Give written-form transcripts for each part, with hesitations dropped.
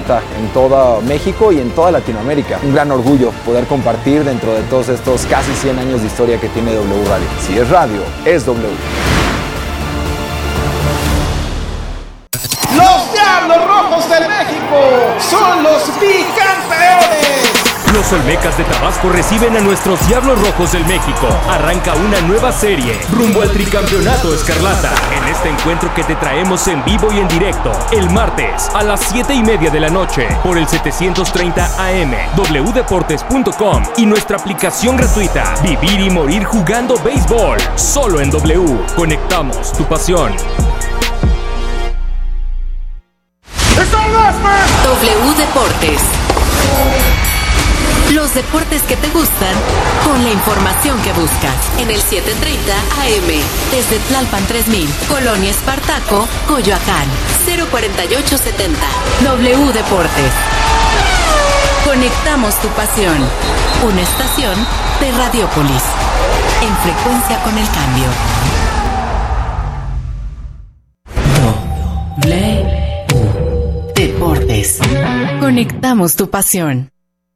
está en todo México y en toda Latinoamérica. Un gran orgullo poder compartir dentro de todos estos casi 100 años de historia que tiene W Radio. Si es radio, es W. Los Diablos Rojos de México son los bicampeones. Los Olmecas de Tabasco reciben a nuestros Diablos Rojos del México. Arranca una nueva serie rumbo al tricampeonato Escarlata. En este encuentro que te traemos en vivo y en directo el martes a las 7:30 de la noche por el 730 AM, wdeportes.com y nuestra aplicación gratuita. Vivir y morir jugando béisbol. Solo en W. Conectamos tu pasión. W Deportes. Los deportes que te gustan con la información que buscas. En el 730 AM, desde Tlalpan 3000, Colonia Espartaco, Coyoacán, 04870. W Deportes. Conectamos tu pasión. Una estación de Radiópolis. En frecuencia con el cambio. W Deportes. Conectamos tu pasión.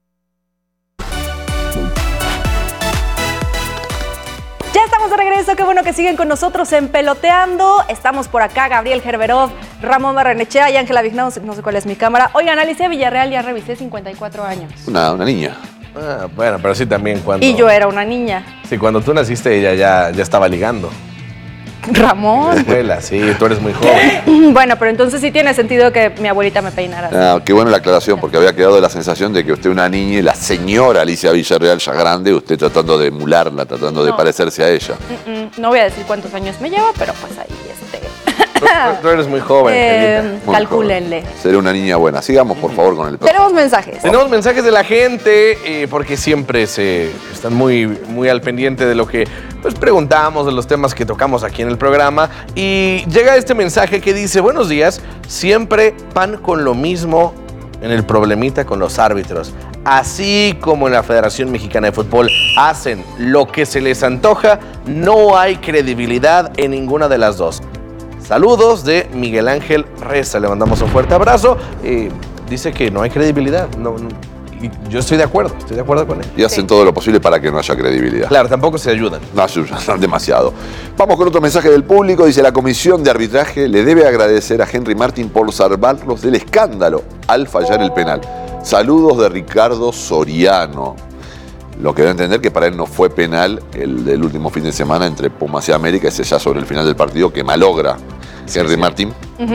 Ya estamos de regreso, qué bueno que siguen con nosotros en Peloteando. Estamos por acá, Gabriel Gerberov, Ramón Barrenechea y Ángela Vignao, no sé cuál es mi cámara. Oigan, Alicia Villarreal, ya revisé, 54 años. Una niña. Bueno, pero sí también cuando... Y yo era una niña. Sí, cuando tú naciste ella ya estaba ligando. Ramón. En la escuela, sí, tú eres muy joven. Bueno, pero entonces sí tiene sentido que mi abuelita me peinara. Qué buena la aclaración, porque había quedado la sensación de que usted una niña y la señora Alicia Villarreal ya grande, usted tratando de emularla, tratando de parecerse a ella. No voy a decir cuántos años me lleva, pero pues ahí Tú eres muy joven, calcúlenle. Seré una niña buena. Sigamos, por favor, con el programa. Tenemos mensajes. Tenemos mensajes de la gente, porque siempre están muy al pendiente de lo que pues preguntamos, de los temas que tocamos aquí en el programa. Y llega este mensaje que dice: buenos días, siempre van con lo mismo en el problemita con los árbitros. Así como en la Federación Mexicana de Fútbol hacen lo que se les antoja, no hay credibilidad en ninguna de las dos. Saludos de Miguel Ángel Reza, le mandamos un fuerte abrazo. Dice que no hay credibilidad. Y yo estoy de acuerdo con él. Y hacen todo lo posible para que no haya credibilidad. Claro, tampoco se ayudan. No ayudan demasiado. Vamos con otro mensaje del público. Dice: la comisión de arbitraje le debe agradecer a Henry Martin por salvarlos del escándalo al fallar el penal. Saludos de Ricardo Soriano. Lo que debe entender que para él no fue penal el del último fin de semana entre Pumas y América, ese ya sobre el final del partido que malogra Henry Martin.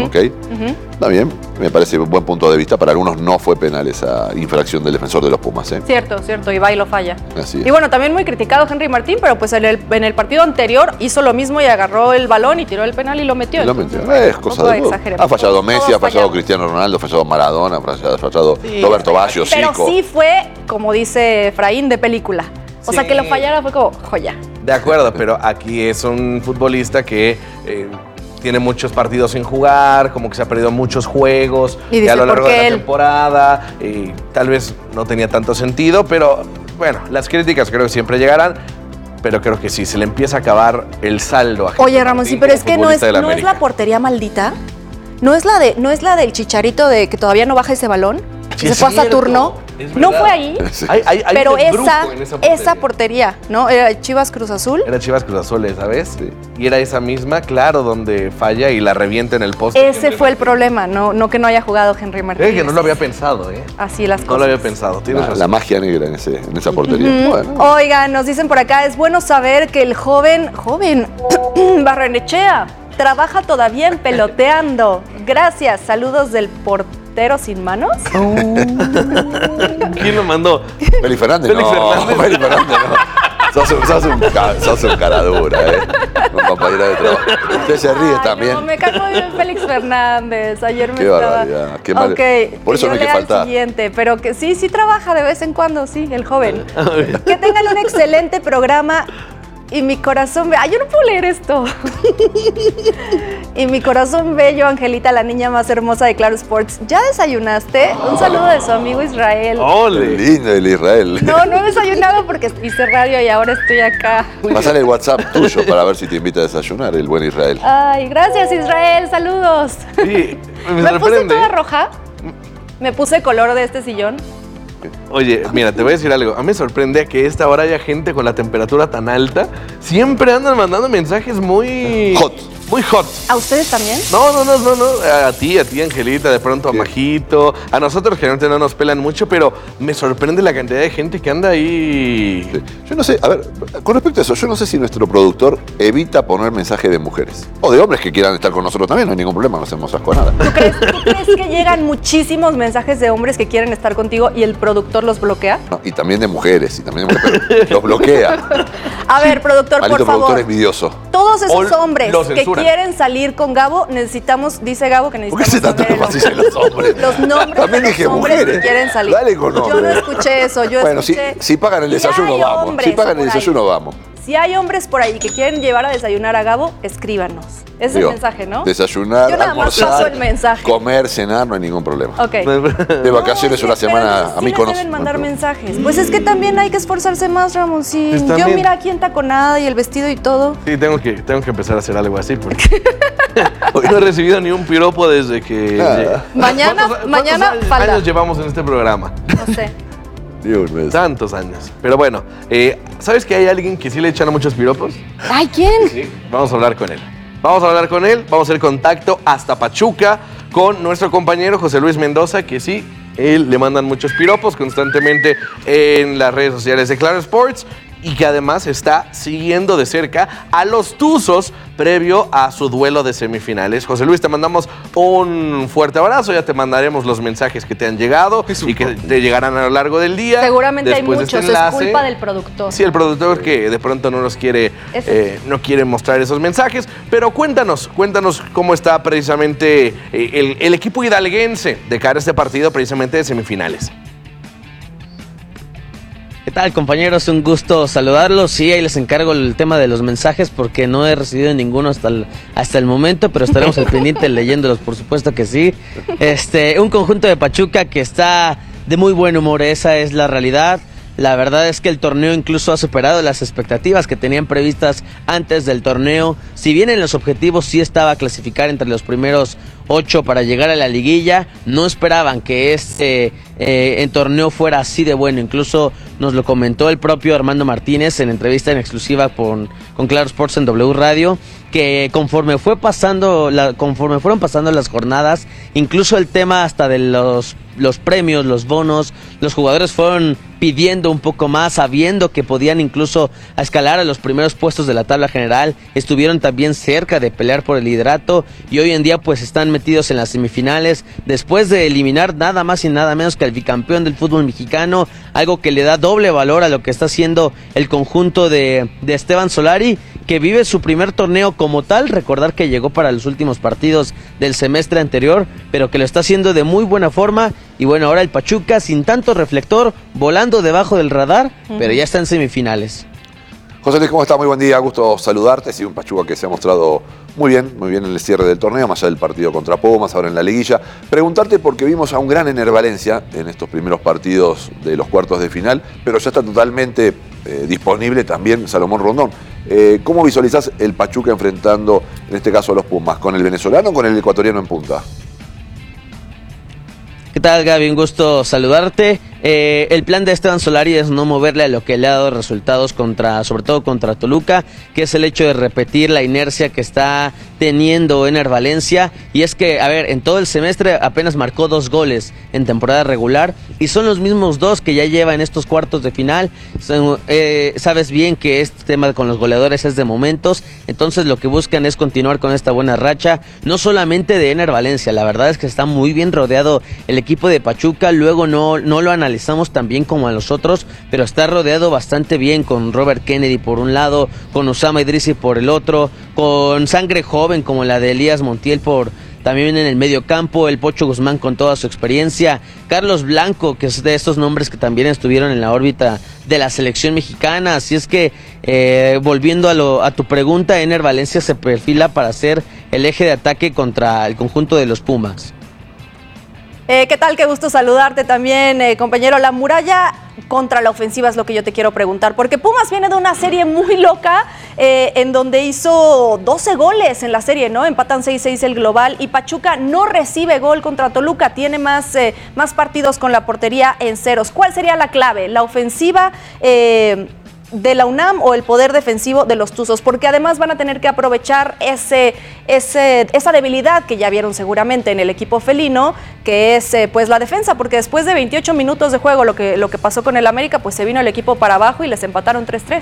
Está bien, me parece un buen punto de vista. Para algunos no fue penal esa infracción del defensor de los Pumas. Cierto, y va y lo falla. Así es. Y bueno, también muy criticado Henry Martín, pero pues en el partido anterior hizo lo mismo y agarró el balón y tiró el penal y lo metió. Es cosa de todo. Ha fallado Messi, ha fallado Cristiano Ronaldo, ha fallado Maradona, ha fallado Roberto Baggio, pero Zico. sí fue, como dice Efraín, de película. O sea, que lo fallara fue como joya. De acuerdo, pero aquí es un futbolista que tiene muchos partidos sin jugar, como que se ha perdido muchos juegos y a lo largo de la temporada. Tal vez no tenía tanto sentido, pero bueno, las críticas creo que siempre llegarán. Pero creo que sí, se le empieza a acabar el saldo a Henry Oye, Ramón, sí, pero es que no es América. la portería maldita. No es la del Chicharito de que todavía no baja ese balón. Sí, se fue a Saturno. No fue ahí. Sí. Pero esa portería, ¿no? Era Chivas Cruz Azul. Era Chivas Cruz Azul, ¿sabes? Sí. Y era esa misma, claro, donde falla y la revienta en el poste. Ese fue el problema, no que no haya jugado Henry Martín. Que no lo había pensado, Así las cosas. No lo había pensado. La magia negra en esa portería. Bueno. Oigan, nos dicen por acá, es bueno saber que el joven Barrenechea trabaja todavía en Peloteando. Gracias, saludos del portero sin manos. ¿Quién lo mandó? Félix Fernández. Félix Fernández no. Sos un cara dura, un compañero de trabajo. Usted se ríe también. No, me cayó bien Félix Fernández. Ayer me Qué barbaridad. Qué mal. Por eso no hay que faltar. Siguiente, pero que sí trabaja de vez en cuando, sí, el joven. Que tengan un excelente programa. Y mi corazón bello. Yo no puedo leer esto. Y mi corazón bello, Angelita, la niña más hermosa de Claro Sports. ¿Ya desayunaste? Un saludo de su amigo Israel. ¡Ole! Lindo el Israel. No he desayunado porque hice radio y ahora estoy acá. Pasale el WhatsApp tuyo para ver si te invita a desayunar, el buen Israel. Ay, gracias Israel, saludos. Sí, ¿Me puse toda roja? Me puse color de este sillón. Oye, mira, te voy a decir algo. A mí me sorprende que a esta hora haya gente con la temperatura tan alta. Siempre andan mandando mensajes muy... Muy hot. ¿A ustedes también? No. A ti, Angelita, de pronto a Majito. A nosotros generalmente no nos pelan mucho, pero me sorprende la cantidad de gente que anda ahí. Sí. Yo no sé, a ver, con respecto a eso, yo no sé si nuestro productor evita poner mensajes de mujeres. O de hombres que quieran estar con nosotros también, no hay ningún problema, no hacemos asco a nada. ¿Tú crees que llegan muchísimos mensajes de hombres que quieren estar contigo y el productor los bloquea? No, y también de mujeres, pero los bloquea. A ver, productor, Maldito por favor. productor envidioso. Todos esos hombres que censuran. quieren salir con Gabo, necesitamos, dice Gabo, que ¿Por qué necesitamos se trata de énfasis en los hombres? los nombres También de dije los hombres mujeres. que quieren salir. Dale con Yo no hombres. escuché eso, yo Bueno, escuché... si pagan el desayuno, hay vamos. hombres Si pagan el por ahí. desayuno, vamos. Si hay hombres por ahí que quieren llevar a desayunar a Gabo, escríbanos. Ese es Digo, el mensaje, ¿no? Desayunar, Yo nada más almorzar, paso el mensaje. comer, cenar, no hay ningún problema. Ok. De vacaciones No, una pero semana, entonces a mí sí les conozco. deben mandar mensajes. Pues es que también hay que esforzarse más, Ramoncín. Pues Yo también. mira aquí en taconada y el vestido y todo. Sí, tengo que empezar a hacer algo así porque no he recibido ni un piropo desde que... Nada. Mañana ¿Cuántos falda. años llevamos en este programa? No sé. Tantos años. Pero bueno, ¿sabes que hay alguien que sí le echan muchos piropos? Ay, ¿quién? Sí, vamos a hablar con él. Vamos a hacer contacto hasta Pachuca con nuestro compañero José Luis Mendoza, que sí, él le mandan muchos piropos constantemente en las redes sociales de Claro Sports y que además está siguiendo de cerca a los Tuzos previo a su duelo de semifinales. José Luis, te mandamos un fuerte abrazo, ya te mandaremos los mensajes que te han llegado y que te llegarán a lo largo del día. Seguramente hay Después de muchos, este es enlace. culpa del productor. Sí, el productor que de pronto no nos quiere, no quiere mostrar esos mensajes, pero cuéntanos cómo está precisamente el equipo hidalguense de cara a este partido precisamente de semifinales. ¿Qué tal, compañeros? Un gusto saludarlos. Sí, ahí les encargo el tema de los mensajes porque no he recibido ninguno hasta el momento, pero estaremos al pendiente leyéndolos, por supuesto que sí. Un conjunto de Pachuca que está de muy buen humor, esa es la realidad. La verdad es que el torneo incluso ha superado las expectativas que tenían previstas antes del torneo. Si bien en los objetivos sí estaba clasificar entre los primeros 8 para llegar a la liguilla, no esperaban que este torneo fuera así de bueno. Incluso nos lo comentó el propio Armando Martínez en entrevista en exclusiva con Claro Sports en W Radio, que conforme fueron pasando las jornadas, incluso el tema hasta de los premios, los bonos, los jugadores fueron pidiendo un poco más, sabiendo que podían incluso escalar a los primeros puestos de la tabla general, estuvieron también cerca de pelear por el liderato y hoy en día pues están metidos en las semifinales después de eliminar nada más y nada menos que al bicampeón del fútbol mexicano, algo que le da doble valor a lo que está haciendo el conjunto de Esteban Solari, que vive su primer torneo como tal. Recordar que llegó para los últimos partidos del semestre anterior, pero que lo está haciendo de muy buena forma. Y bueno, ahora el Pachuca sin tanto reflector, volando debajo del radar, pero ya está en semifinales. José Luis, ¿cómo estás? Muy buen día, gusto saludarte. Sí, un Pachuca que se ha mostrado muy bien en el cierre del torneo, más allá del partido contra Pumas, ahora en la liguilla. Preguntarte porque vimos a un gran Ener Valencia en estos primeros partidos de los cuartos de final, pero ya está totalmente disponible también Salomón Rondón. ¿Cómo visualizás el Pachuca enfrentando, en este caso, a los Pumas? ¿Con el venezolano o con el ecuatoriano en punta? ¿Qué tal, Gaby? Un gusto saludarte. El plan de Esteban Solari es no moverle a lo que le ha dado resultados sobre todo contra Toluca, que es el hecho de repetir la inercia que está teniendo Ener Valencia. Y es que, a ver, en todo el semestre apenas marcó 2 goles en temporada regular y son los mismos 2 que ya lleva en estos cuartos de final. Sabes bien que este tema con los goleadores es de momentos, entonces lo que buscan es continuar con esta buena racha, no solamente de Ener Valencia. La verdad es que está muy bien rodeado el equipo de Pachuca, luego no lo analizamos tan bien como a los otros, pero está rodeado bastante bien con Robert Kennedy por un lado, con Osama Idrissi por el otro, con sangre joven como la de Elías Montiel también en el medio campo, el Pocho Guzmán con toda su experiencia, Carlos Blanco, que es de estos nombres que también estuvieron en la órbita de la selección mexicana. Así es que, volviendo a tu pregunta, Ener Valencia se perfila para ser el eje de ataque contra el conjunto de los Pumas. ¿Qué tal? Qué gusto saludarte también, compañero. La muralla contra la ofensiva es lo que yo te quiero preguntar, porque Pumas viene de una serie muy loca en donde hizo 12 goles en la serie, ¿no? Empatan 6-6 el global y Pachuca no recibe gol contra Toluca, tiene más partidos con la portería en ceros. ¿Cuál sería la clave? ¿La ofensiva de la UNAM o el poder defensivo de los Tuzos? Porque además van a tener que aprovechar esa debilidad que ya vieron seguramente en el equipo felino, que es pues la defensa, porque después de 28 minutos de juego, lo que pasó con el América, pues se vino el equipo para abajo y les empataron 3-3.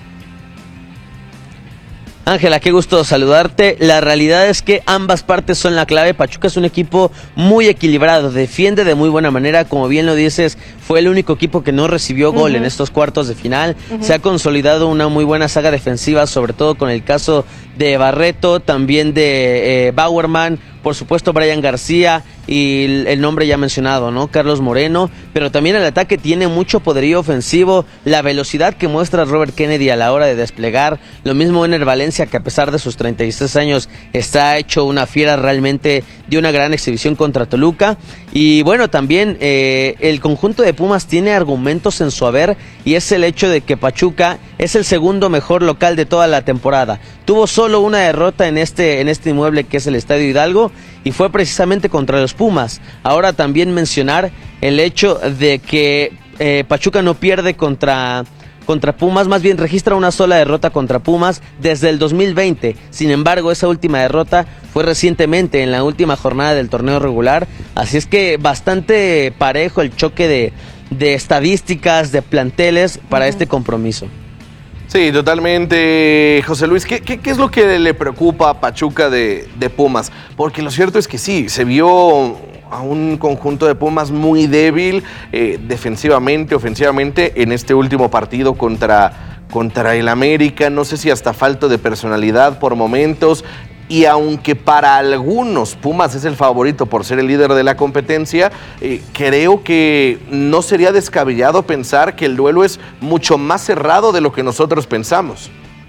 Ángela, qué gusto saludarte. La realidad es que ambas partes son la clave. Pachuca es un equipo muy equilibrado, defiende de muy buena manera, como bien lo dices, fue el único equipo que no recibió gol en estos cuartos de final. Se ha consolidado una muy buena saga defensiva, sobre todo con el caso de Barreto, también de Bauerman, por supuesto Brian García y el nombre ya mencionado, ¿no? Carlos Moreno, pero también el ataque tiene mucho poderío ofensivo, la velocidad que muestra Robert Kennedy a la hora de desplegar, lo mismo Ener Valencia, que a pesar de sus 36 años está hecho una fiera, realmente dio una gran exhibición contra Toluca. Y bueno, también el conjunto de Pumas tiene argumentos en su haber, y es el hecho de que Pachuca es el segundo mejor local de toda la temporada. Tuvo solo una derrota en este inmueble que es el Estadio Hidalgo, y fue precisamente contra los Pumas. Ahora también mencionar el hecho de que Pachuca no pierde contra Pumas, más bien registra una sola derrota contra Pumas desde el 2020. Sin embargo, esa última derrota fue recientemente, en la última jornada del torneo regular. Así es que bastante parejo el choque de estadísticas, de planteles para este compromiso. Sí, totalmente, José Luis. ¿Qué es lo que le preocupa a Pachuca de Pumas? Porque lo cierto es que sí, se vio a un conjunto de Pumas muy débil defensivamente, ofensivamente, en este último partido contra el América. No sé si hasta falta de personalidad por momentos. Y aunque para algunos Pumas es el favorito por ser el líder de la competencia, creo que no sería descabellado pensar que el duelo es mucho más cerrado de lo que nosotros pensamos.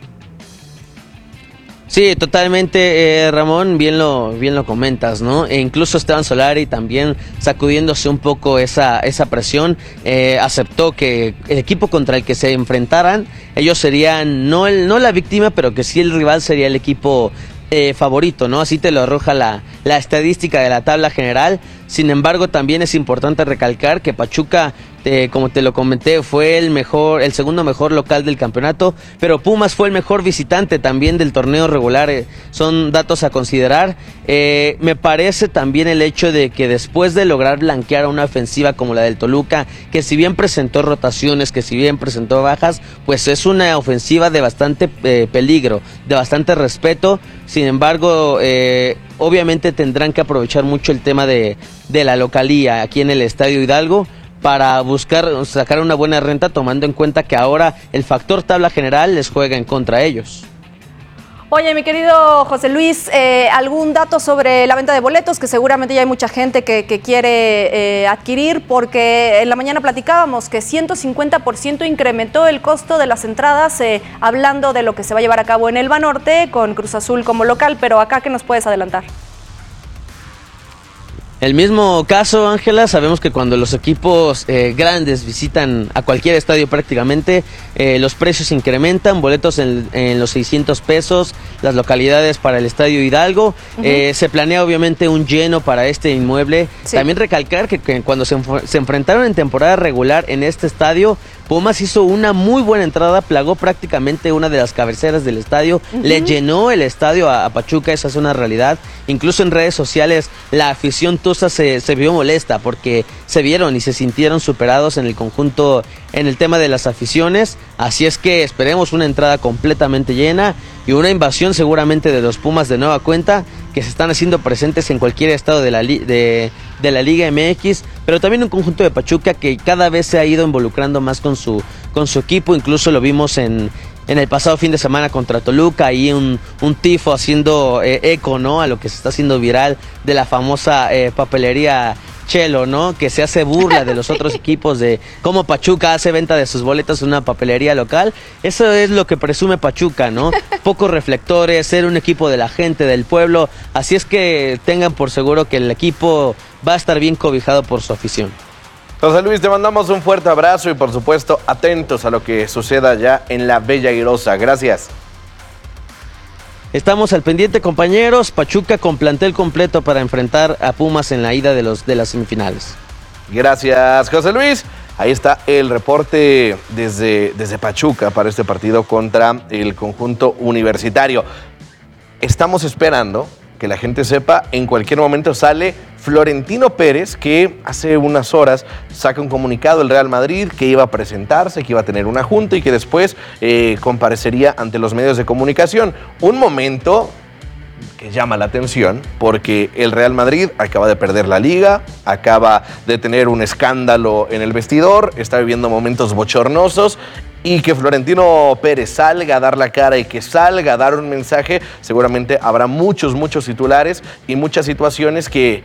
Sí, totalmente, Ramón, bien lo comentas, ¿no? E incluso Esteban Solari también sacudiéndose un poco esa presión, aceptó que el equipo contra el que se enfrentaran, ellos serían no la víctima, pero que sí el rival sería el equipo favorito, ¿no? Así te lo arroja la estadística de la tabla general. Sin embargo, también es importante recalcar que Pachuca, como te lo comenté, fue el segundo mejor local del campeonato, pero Pumas fue el mejor visitante también del torneo regular. Son datos a considerar. Me parece también el hecho de que después de lograr blanquear a una ofensiva como la del Toluca, que si bien presentó rotaciones, que si bien presentó bajas, pues es una ofensiva de bastante peligro, de bastante respeto. Sin embargo, obviamente tendrán que aprovechar mucho el tema de la localía aquí en el Estadio Hidalgo para buscar sacar una buena renta, tomando en cuenta que ahora el factor tabla general les juega en contra a ellos. Oye, mi querido José Luis, ¿algún dato sobre la venta de boletos? Que seguramente ya hay mucha gente que quiere adquirir, porque en la mañana platicábamos que 150% incrementó el costo de las entradas, hablando de lo que se va a llevar a cabo en el Banorte con Cruz Azul como local, pero acá, ¿qué nos puedes adelantar? El mismo caso, Ángela, sabemos que cuando los equipos grandes visitan a cualquier estadio prácticamente, los precios incrementan, boletos en los 600 pesos, las localidades para el Estadio Hidalgo, se planea obviamente un lleno para este inmueble. Sí. También recalcar que cuando se enfrentaron en temporada regular en este estadio, Pumas hizo una muy buena entrada, plagó prácticamente una de las cabeceras del estadio, le llenó el estadio a Pachuca, esa es una realidad. Incluso en redes sociales la afición tusa se vio molesta porque se vieron y se sintieron superados en el conjunto, en el tema de las aficiones. Así es que esperemos una entrada completamente llena y una invasión seguramente de los Pumas de nueva cuenta, que se están haciendo presentes en cualquier estado de la Liga MX, pero también un conjunto de Pachuca que cada vez se ha ido involucrando más con su equipo. Incluso lo vimos en el pasado fin de semana contra Toluca, ahí un tifo haciendo eco, ¿no?, a lo que se está haciendo viral de la famosa papelería Chelo, ¿no? Que se hace burla de los otros equipos, de cómo Pachuca hace venta de sus boletos en una papelería local. Eso es lo que presume Pachuca, ¿no? Pocos reflectores, ser un equipo de la gente, del pueblo. Así es que tengan por seguro que el equipo va a estar bien cobijado por su afición. José Luis, te mandamos un fuerte abrazo y por supuesto atentos a lo que suceda ya en la Bella Airosa. Gracias. Estamos al pendiente, compañeros. Pachuca con plantel completo para enfrentar a Pumas en la ida de las semifinales. Gracias, José Luis. Ahí está el reporte desde Pachuca para este partido contra el conjunto universitario. Estamos esperando que la gente sepa, en cualquier momento sale Florentino Pérez, que hace unas horas saca un comunicado del Real Madrid que iba a presentarse, que iba a tener una junta y que después comparecería ante los medios de comunicación. Un momento que llama la atención porque el Real Madrid acaba de perder la liga, acaba de tener un escándalo en el vestidor, está viviendo momentos bochornosos. Y que Florentino Pérez salga a dar la cara y que salga a dar un mensaje, seguramente habrá muchos titulares y muchas situaciones que,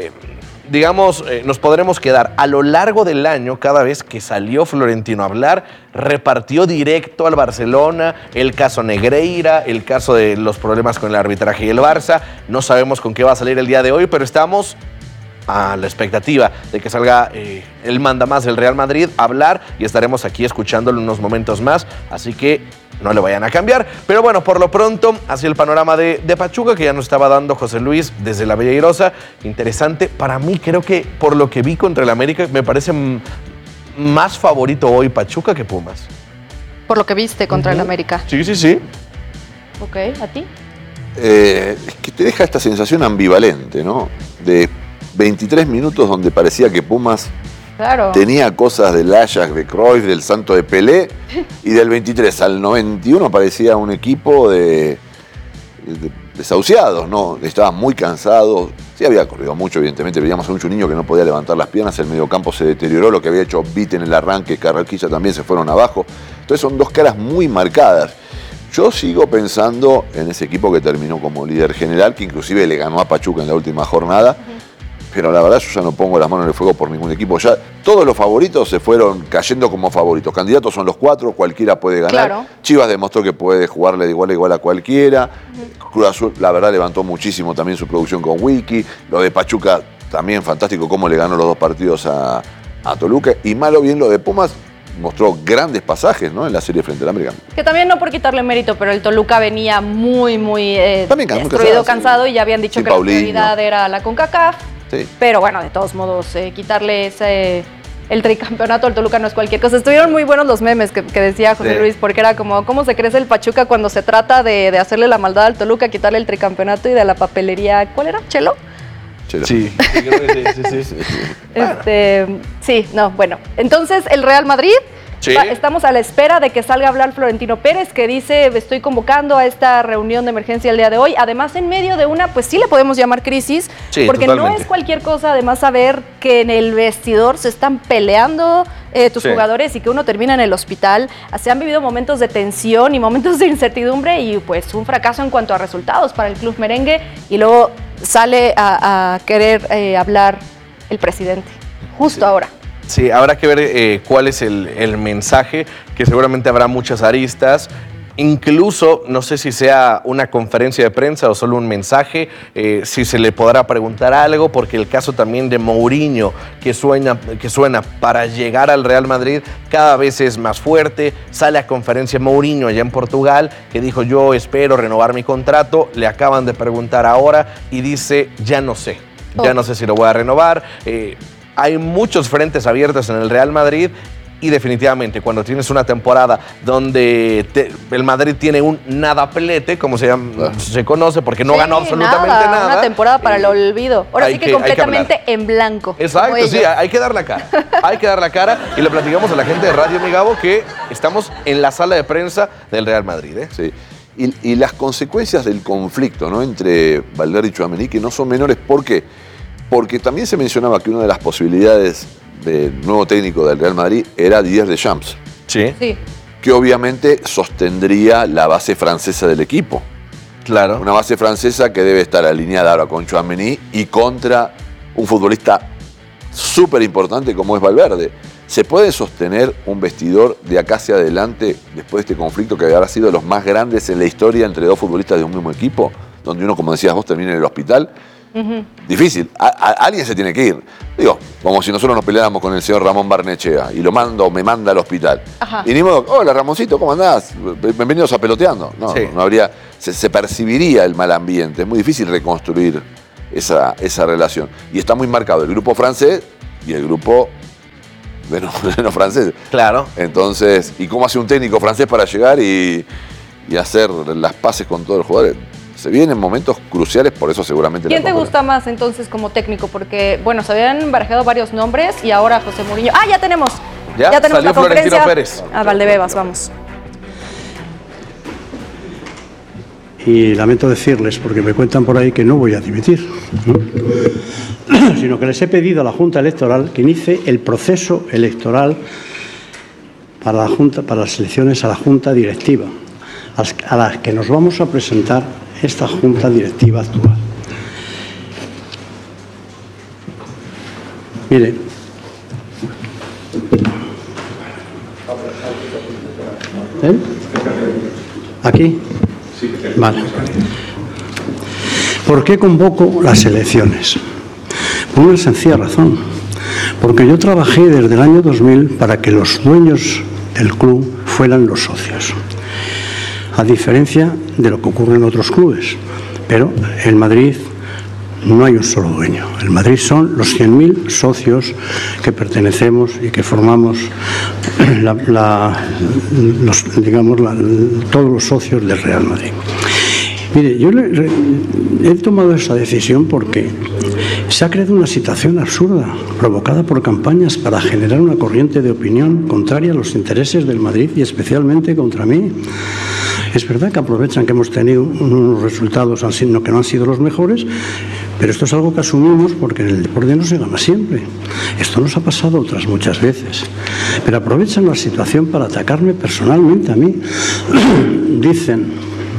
nos podremos quedar a lo largo del año. Cada vez que salió Florentino a hablar, repartió directo al Barcelona, el caso Negreira, el caso de los problemas con el arbitraje y el Barça. No sabemos con qué va a salir el día de hoy, pero estamos a la expectativa de que salga el mandamás del Real Madrid a hablar y estaremos aquí escuchándolo unos momentos más, así que no le vayan a cambiar. Pero bueno, por lo pronto, así el panorama de Pachuca, que ya nos estaba dando José Luis desde la Bella Airosa. Interesante, para mí creo que por lo que vi contra el América, me parece más favorito hoy Pachuca que Pumas. Por lo que viste contra el América. Sí. Ok, ¿a ti? Es que te deja esta sensación ambivalente, ¿no? De 23 minutos donde parecía que Pumas tenía cosas del Ajax, de Cruyff, del Santo de Pelé, y del 23 al 91 parecía un equipo de desahuciados, ¿no? Estaban muy cansados, sí había corrido mucho, evidentemente, veíamos a un niño que no podía levantar las piernas, el mediocampo se deterioró, lo que había hecho Vite en el arranque, Carrasquilla también se fueron abajo, entonces son dos caras muy marcadas. Yo sigo pensando en ese equipo que terminó como líder general, que inclusive le ganó a Pachuca en la última jornada, pero la verdad yo ya no pongo las manos en el fuego por ningún equipo. Ya todos los favoritos se fueron cayendo como favoritos. Candidatos son los 4, cualquiera puede ganar. Claro. Chivas demostró que puede jugarle de igual a igual a cualquiera. Cruz Azul, la verdad, levantó muchísimo también su producción con Wiki. Lo de Pachuca, también fantástico cómo le ganó los 2 partidos a Toluca. Y malo bien lo de Pumas, mostró grandes pasajes, ¿no?, en la serie frente al América. Que también no por quitarle mérito, pero el Toluca venía muy destruido, cansado, y ya habían dicho que Paulinho. La prioridad era la CONCACAF. Sí. Pero bueno, de todos modos, quitarle el tricampeonato al Toluca no es cualquier cosa. Estuvieron muy buenos los memes que decía José Luis, porque era como, ¿cómo se crece el Pachuca cuando se trata de hacerle la maldad al Toluca, quitarle el tricampeonato y de la papelería? ¿Cuál era? ¿Chelo? Sí. Bueno. Entonces, el Real Madrid, estamos a la espera de que salga a hablar Florentino Pérez, que dice, estoy convocando a esta reunión de emergencia el día de hoy. Además, en medio de una, pues sí le podemos llamar crisis, porque totalmente. no es cualquier cosa, además, saber que en el vestidor se están peleando tus jugadores y que uno termina en el hospital. Se han vivido momentos de tensión y momentos de incertidumbre y pues un fracaso en cuanto a resultados para el club merengue, y luego sale a querer hablar el presidente, justo ahora. Sí, habrá que ver cuál es el mensaje, que seguramente habrá muchas aristas. Incluso, no sé si sea una conferencia de prensa o solo un mensaje, si se le podrá preguntar algo, porque el caso también de Mourinho, que suena para llegar al Real Madrid, cada vez es más fuerte. Sale a conferencia Mourinho allá en Portugal, que dijo, yo espero renovar mi contrato. Le acaban de preguntar ahora y dice, ya no sé si lo voy a renovar. Hay muchos frentes abiertos en el Real Madrid. Y definitivamente, cuando tienes una temporada donde el Madrid tiene un nadaplete, como se conoce, porque no ganó absolutamente nada. Una temporada para el olvido. Ahora sí que completamente en blanco. Exacto, sí, hay que dar la cara. Hay que dar la cara. Y le platicamos a la gente de Radio Mi Gabo que estamos en la sala de prensa del Real Madrid. Sí. Y las consecuencias del conflicto, ¿no?, entre Valverde y Tchouaméni, que no son menores. ¿Por qué? Porque también se mencionaba que una de las posibilidades del nuevo técnico del Real Madrid era Didier Deschamps. Sí. Que obviamente sostendría la base francesa del equipo. Claro. Una base francesa que debe estar alineada ahora con Tchouaméni y contra un futbolista súper importante como es Valverde. ¿Se puede sostener un vestidor de acá hacia adelante después de este conflicto que habrá sido de los más grandes en la historia entre dos futbolistas de un mismo equipo? Donde uno, como decías vos, termina en el hospital. Difícil. Alguien se tiene que ir. Digo, como si nosotros nos peleáramos con el señor Ramón Barnechea y me manda al hospital. Ajá. Y ni modo, hola Ramoncito, ¿cómo andás? Bienvenidos a Peloteando. No, sí. No habría, se percibiría el mal ambiente. Es muy difícil reconstruir esa relación. Y está muy marcado el grupo francés y el grupo de no francés. Claro. Entonces, ¿y cómo hace un técnico francés para llegar y hacer las paces con todos los jugadores? Se vienen momentos cruciales, por eso seguramente... ¿Quién te gusta más entonces como técnico? Porque, bueno, se habían barajado varios nombres y ahora José Mourinho... ¡Ah, ya tenemos! Ya tenemos la conferencia. Pérez. A Valdebebas, vamos. Y lamento decirles, porque me cuentan por ahí que no voy a dimitir, ¿no? Sino que les he pedido a la Junta Electoral que inicie el proceso electoral para las elecciones a la Junta Directiva, a las que nos vamos a presentar esta Junta Directiva actual. Mire, ¿aquí? Vale. ¿Por qué convoco las elecciones? Por una sencilla razón. Porque yo trabajé desde el año 2000 para que los dueños del club fueran los socios. A diferencia de lo que ocurre en otros clubes. Pero en Madrid no hay un solo dueño. En Madrid son los 100.000 socios que pertenecemos y que formamos todos los socios del Real Madrid. Mire, yo he tomado esa decisión porque se ha creado una situación absurda, provocada por campañas para generar una corriente de opinión contraria a los intereses del Madrid y especialmente contra mí. Es verdad que aprovechan que hemos tenido unos resultados que no han sido los mejores, pero esto es algo que asumimos porque en el deporte no se gana siempre. Esto nos ha pasado otras muchas veces. Pero aprovechan la situación para atacarme personalmente a mí. Dicen,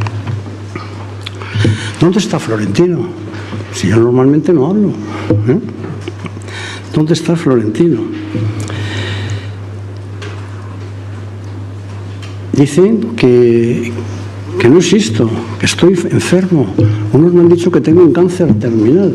¿dónde está Florentino? Si yo normalmente no hablo. ¿Dónde está Florentino? Dicen que no existo, que estoy enfermo. Unos me han dicho que tengo un cáncer terminal.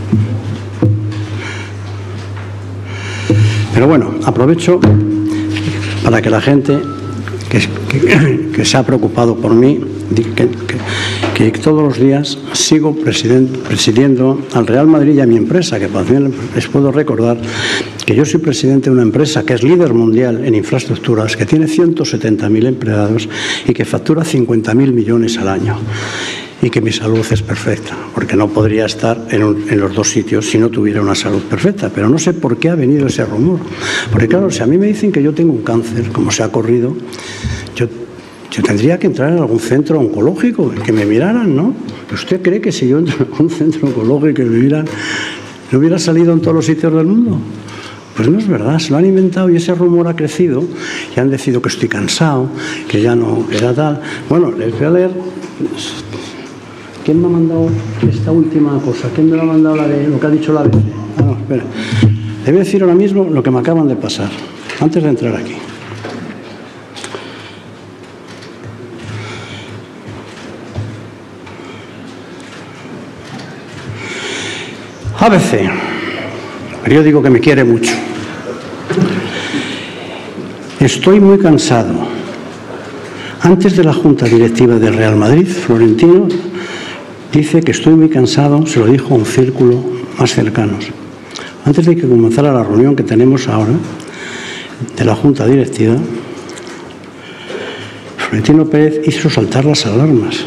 Pero bueno, aprovecho para que la gente que se ha preocupado por mí, que todos los días sigo presidiendo al Real Madrid y a mi empresa, que también les puedo recordar que yo soy presidente de una empresa que es líder mundial en infraestructuras, que tiene 170.000 empleados y que factura 50.000 millones al año. Y que mi salud es perfecta, porque no podría estar en los dos sitios si no tuviera una salud perfecta. Pero no sé por qué ha venido ese rumor. Porque claro, si a mí me dicen que yo tengo un cáncer, como se ha corrido, yo tendría que entrar en algún centro oncológico, que me miraran, ¿no? ¿Usted cree que si yo entro en un centro oncológico y me miran, no hubiera salido en todos los sitios del mundo? Pues no es verdad, se lo han inventado y ese rumor ha crecido y han decidido que estoy cansado, que ya no, que era tal. Bueno, les voy a leer. ¿Quién me ha mandado esta última cosa? ¿Quién me lo ha mandado lo que ha dicho la ABC? Ah, no, espera. Le voy a decir ahora mismo lo que me acaban de pasar, antes de entrar aquí. ABC, periódico que me quiere mucho. Estoy muy cansado. Antes de la Junta Directiva del Real Madrid, Florentino dice que estoy muy cansado, se lo dijo a un círculo más cercano. Antes de que comenzara la reunión que tenemos ahora de la Junta Directiva, Florentino Pérez hizo saltar las alarmas.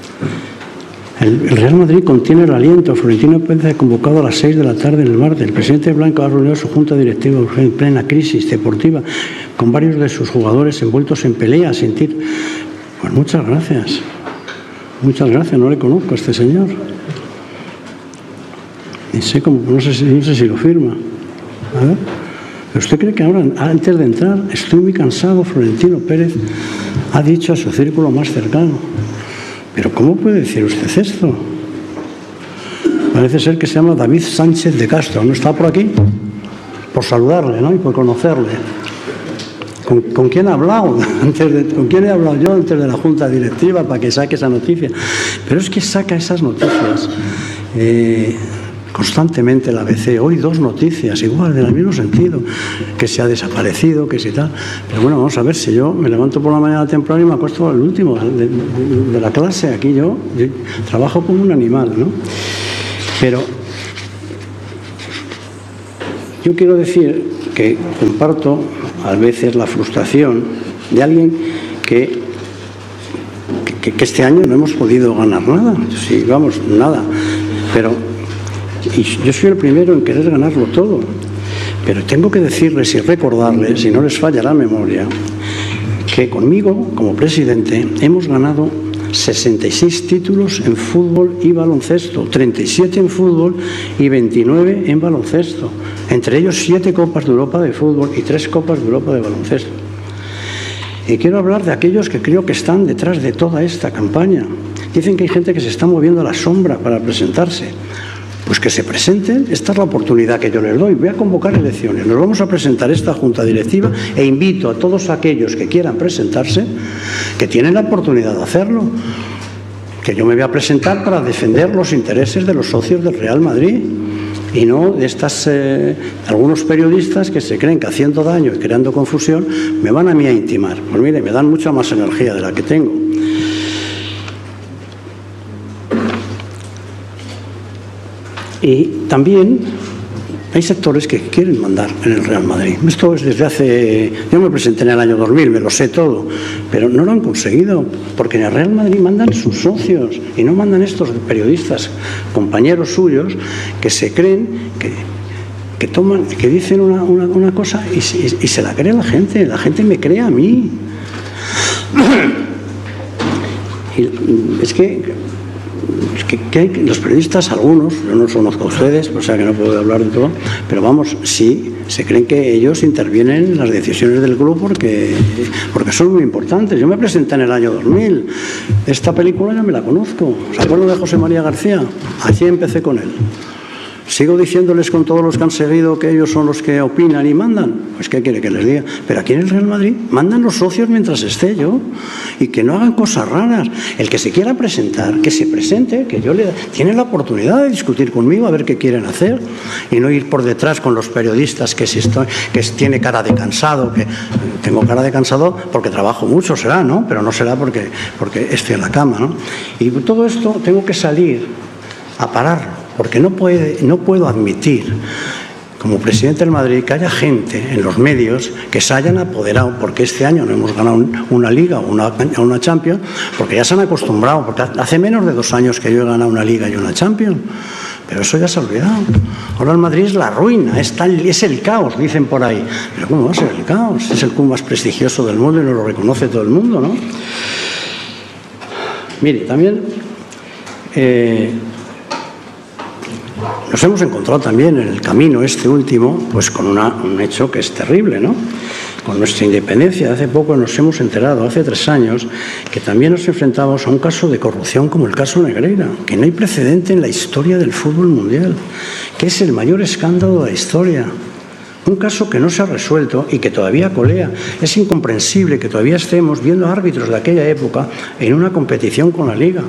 El Real Madrid contiene el aliento. Florentino Pérez ha convocado a las 6 de la tarde en el martes. El presidente Blanco ha reunido su junta directiva en plena crisis deportiva con varios de sus jugadores envueltos en pelea, sentir. Pues muchas gracias. Muchas gracias, no le conozco a este señor. Y sé cómo, no sé si lo firma. A ver. ¿Pero usted cree que ahora, antes de entrar, estoy muy cansado? Florentino Pérez ha dicho a su círculo más cercano. ¿Pero cómo puede decir usted esto? Parece ser que se llama David Sánchez de Castro. ¿No está por aquí? por saludarle, ¿no? Y por conocerle. ¿Con quién he hablado? ¿Con quién he hablado yo antes de la Junta Directiva para que saque esa noticia? Pero es que saca esas noticias constantemente la ABC. Hoy 2 noticias, igual, en el mismo sentido, que se ha desaparecido, que si tal. Pero bueno, vamos a ver, si yo me levanto por la mañana temprano y me acuesto al último de la clase, aquí yo trabajo como un animal, ¿no? Pero yo quiero decir que comparto a veces la frustración de alguien que este año no hemos podido ganar nada. Sí, vamos, nada. Pero y yo soy el primero en querer ganarlo todo. Pero tengo que decirles y recordarles, si no les falla la memoria, que conmigo, como presidente, hemos ganado 66 títulos en fútbol y baloncesto, 37 en fútbol y 29 en baloncesto. Entre ellos 7 Copas de Europa de fútbol y 3 Copas de Europa de baloncesto. Y quiero hablar de aquellos que creo que están detrás de toda esta campaña. Dicen que hay gente que se está moviendo a la sombra para presentarse. Pues que se presenten, esta es la oportunidad que yo les doy. Voy a convocar elecciones, nos vamos a presentar esta Junta Directiva e invito a todos aquellos que quieran presentarse, que tienen la oportunidad de hacerlo, que yo me voy a presentar para defender los intereses de los socios del Real Madrid y no de algunos periodistas que se creen que haciendo daño y creando confusión me van a mí a intimar. Pues mire, me dan mucha más energía de la que tengo. Y también hay sectores que quieren mandar en el Real Madrid. Esto es desde hace... Yo me presenté en el año 2000, me lo sé todo, pero no lo han conseguido, porque en el Real Madrid mandan sus socios y no mandan estos periodistas, compañeros suyos, que se creen que dicen una cosa y se la cree la gente me cree a mí. Y es que los periodistas, algunos, yo no los conozco a ustedes, o sea que no puedo hablar de todo, pero vamos, sí, se creen que ellos intervienen en las decisiones del club porque son muy importantes. Yo me presenté en el año 2000, esta película ya me la conozco, ¿se acuerdan de José María García? Así empecé con él. ¿Sigo diciéndoles con todos los que han seguido que ellos son los que opinan y mandan? Pues ¿qué quiere que les diga? Pero aquí en el Real Madrid mandan los socios mientras esté yo y que no hagan cosas raras. El que se quiera presentar, que se presente, que tiene la oportunidad de discutir conmigo a ver qué quieren hacer y no ir por detrás con los periodistas que tiene cara de cansado, que tengo cara de cansado porque trabajo mucho, será, ¿no? Pero no será porque estoy en la cama, ¿no? Y todo esto tengo que salir a pararlo. Porque no puedo admitir, como presidente del Madrid, que haya gente en los medios que se hayan apoderado, porque este año no hemos ganado una Liga o una Champions, porque ya se han acostumbrado, porque hace menos de 2 años que yo he ganado una Liga y una Champions, pero eso ya se ha olvidado. Ahora el Madrid es la ruina, es el caos, dicen por ahí. Pero ¿cómo va a ser el caos? Es el club más prestigioso del mundo y nos lo reconoce todo el mundo, ¿no? Mire, también... nos hemos encontrado también en el camino este último, pues con un hecho que es terrible, ¿no? Con nuestra independencia. Hace poco nos hemos enterado, hace 3 años, que también nos enfrentamos a un caso de corrupción como el caso Negreira, que no hay precedente en la historia del fútbol mundial, que es el mayor escándalo de la historia. Un caso que no se ha resuelto y que todavía colea. Es incomprensible que todavía estemos viendo árbitros de aquella época en una competición con la Liga.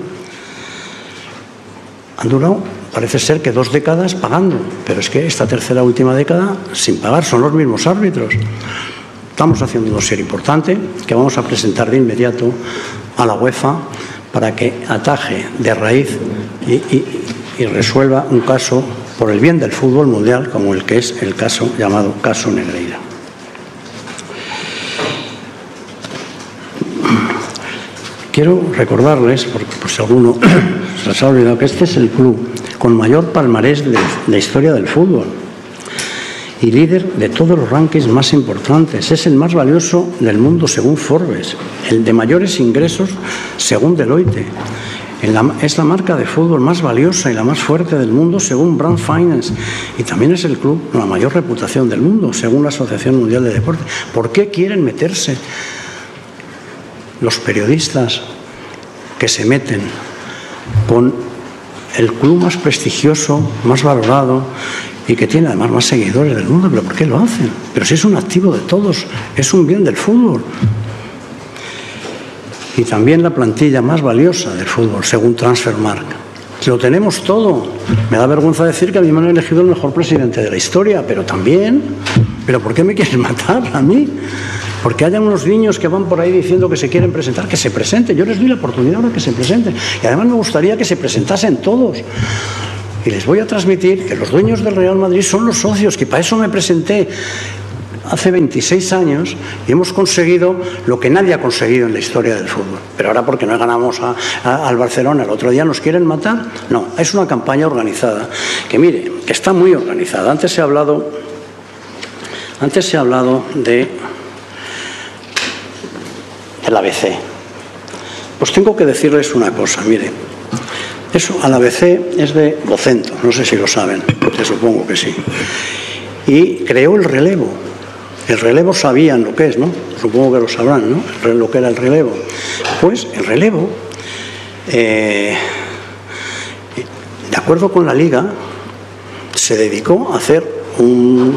Han durado, parece ser que 2 décadas pagando, pero es que esta tercera última década sin pagar, son los mismos árbitros. Estamos haciendo un dossier importante que vamos a presentar de inmediato a la UEFA para que ataje de raíz y resuelva un caso por el bien del fútbol mundial como el que es el caso llamado caso Negreira. Quiero recordarles, porque por si alguno se les ha olvidado, que este es el club con mayor palmarés de la historia del fútbol y líder de todos los rankings más importantes. Es el más valioso del mundo según Forbes, el de mayores ingresos según Deloitte. Es la marca de fútbol más valiosa y la más fuerte del mundo según Brand Finance, y también es el club con la mayor reputación del mundo según la Asociación Mundial de Deporte. ¿Por qué quieren meterse los periodistas que se meten con el club más prestigioso, más valorado y que tiene además más seguidores del mundo. ¿Pero por qué lo hacen? Pero si es un activo de todos, es un bien del fútbol. Y también la plantilla más valiosa del fútbol, según Transfermarkt. Lo tenemos todo. Me da vergüenza decir que a mí me han elegido el mejor presidente de la historia, pero también. ¿Pero por qué me quieren matar a mí? Porque haya unos niños que van por ahí diciendo que se quieren presentar, que se presenten. Yo les doy la oportunidad ahora que se presenten. Y además me gustaría que se presentasen todos. Y les voy a transmitir que los dueños del Real Madrid son los socios, que para eso me presenté hace 26 años y hemos conseguido lo que nadie ha conseguido en la historia del fútbol. Pero ahora porque no ganamos al Barcelona, el otro día nos quieren matar. No, es una campaña organizada, que mire, que está muy organizada. Antes se ha hablado de el ABC. Pues tengo que decirles una cosa, mire, eso al ABC es de Vocento, no sé si lo saben, te supongo que sí. Y creó el relevo. El relevo sabían lo que es, ¿no? Supongo que lo sabrán, ¿no? Lo que era el relevo. Pues el relevo, de acuerdo con la Liga, se dedicó a hacer un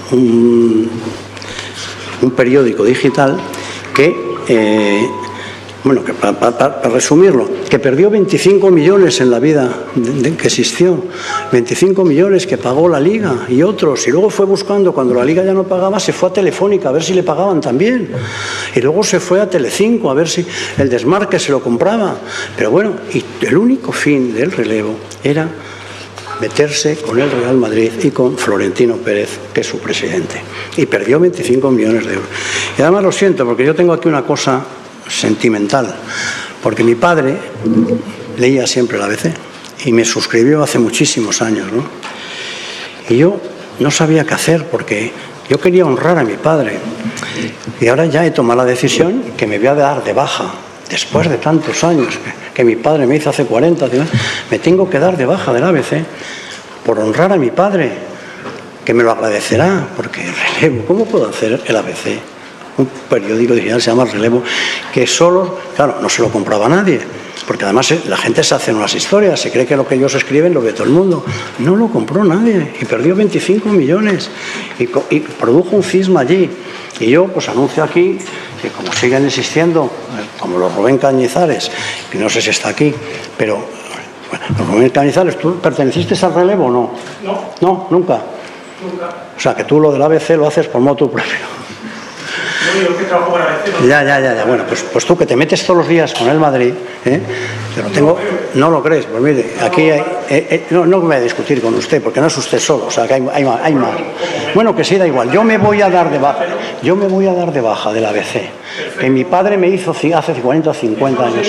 periódico digital que, bueno, que para resumirlo, que perdió 25 millones en la vida que existió, 25 millones que pagó la Liga y otros, y luego fue buscando, cuando la Liga ya no pagaba, se fue a Telefónica a ver si le pagaban también, y luego se fue a Telecinco a ver si el Desmarque se lo compraba. Pero bueno, y el único fin del relevo era meterse con el Real Madrid y con Florentino Pérez, que es su presidente, y perdió 25 millones de euros. Y además lo siento, porque yo tengo aquí una cosa sentimental, porque mi padre leía siempre el ABC y me suscribió hace muchísimos años, ¿no? Y yo no sabía qué hacer, porque yo quería honrar a mi padre, y ahora ya he tomado la decisión que me voy a dar de baja. Después de tantos años que mi padre me hizo hace 40, me tengo que dar de baja del ABC por honrar a mi padre, que me lo agradecerá, porque el relevo, ¿cómo puedo hacer el ABC? Un periódico digital se llama El Relevo, que solo, claro, no se lo compraba nadie, porque además la gente se hace unas historias, se cree que lo que ellos escriben lo ve todo el mundo. No lo compró nadie y perdió 25 millones y produjo un cisma allí. Y yo pues anuncio aquí que, como siguen existiendo, como los Rubén Cañizares, que no sé si está aquí, pero bueno, los Rubén Cañizares, ¿tú perteneciste al Relevo o no? No. ¿No? ¿Nunca? Nunca. O sea, que tú lo del ABC lo haces por motu propio. Yo que trabajo con ABC. Ya. Bueno, pues tú que te metes todos los días con el Madrid, yo no tengo, no lo crees, pues mire, aquí hay, no voy a discutir con usted, porque no es usted solo, o sea, que hay más. Bueno, que sí, da igual, yo me voy a dar de baja del ABC, que mi padre me hizo hace 40 o 50 años.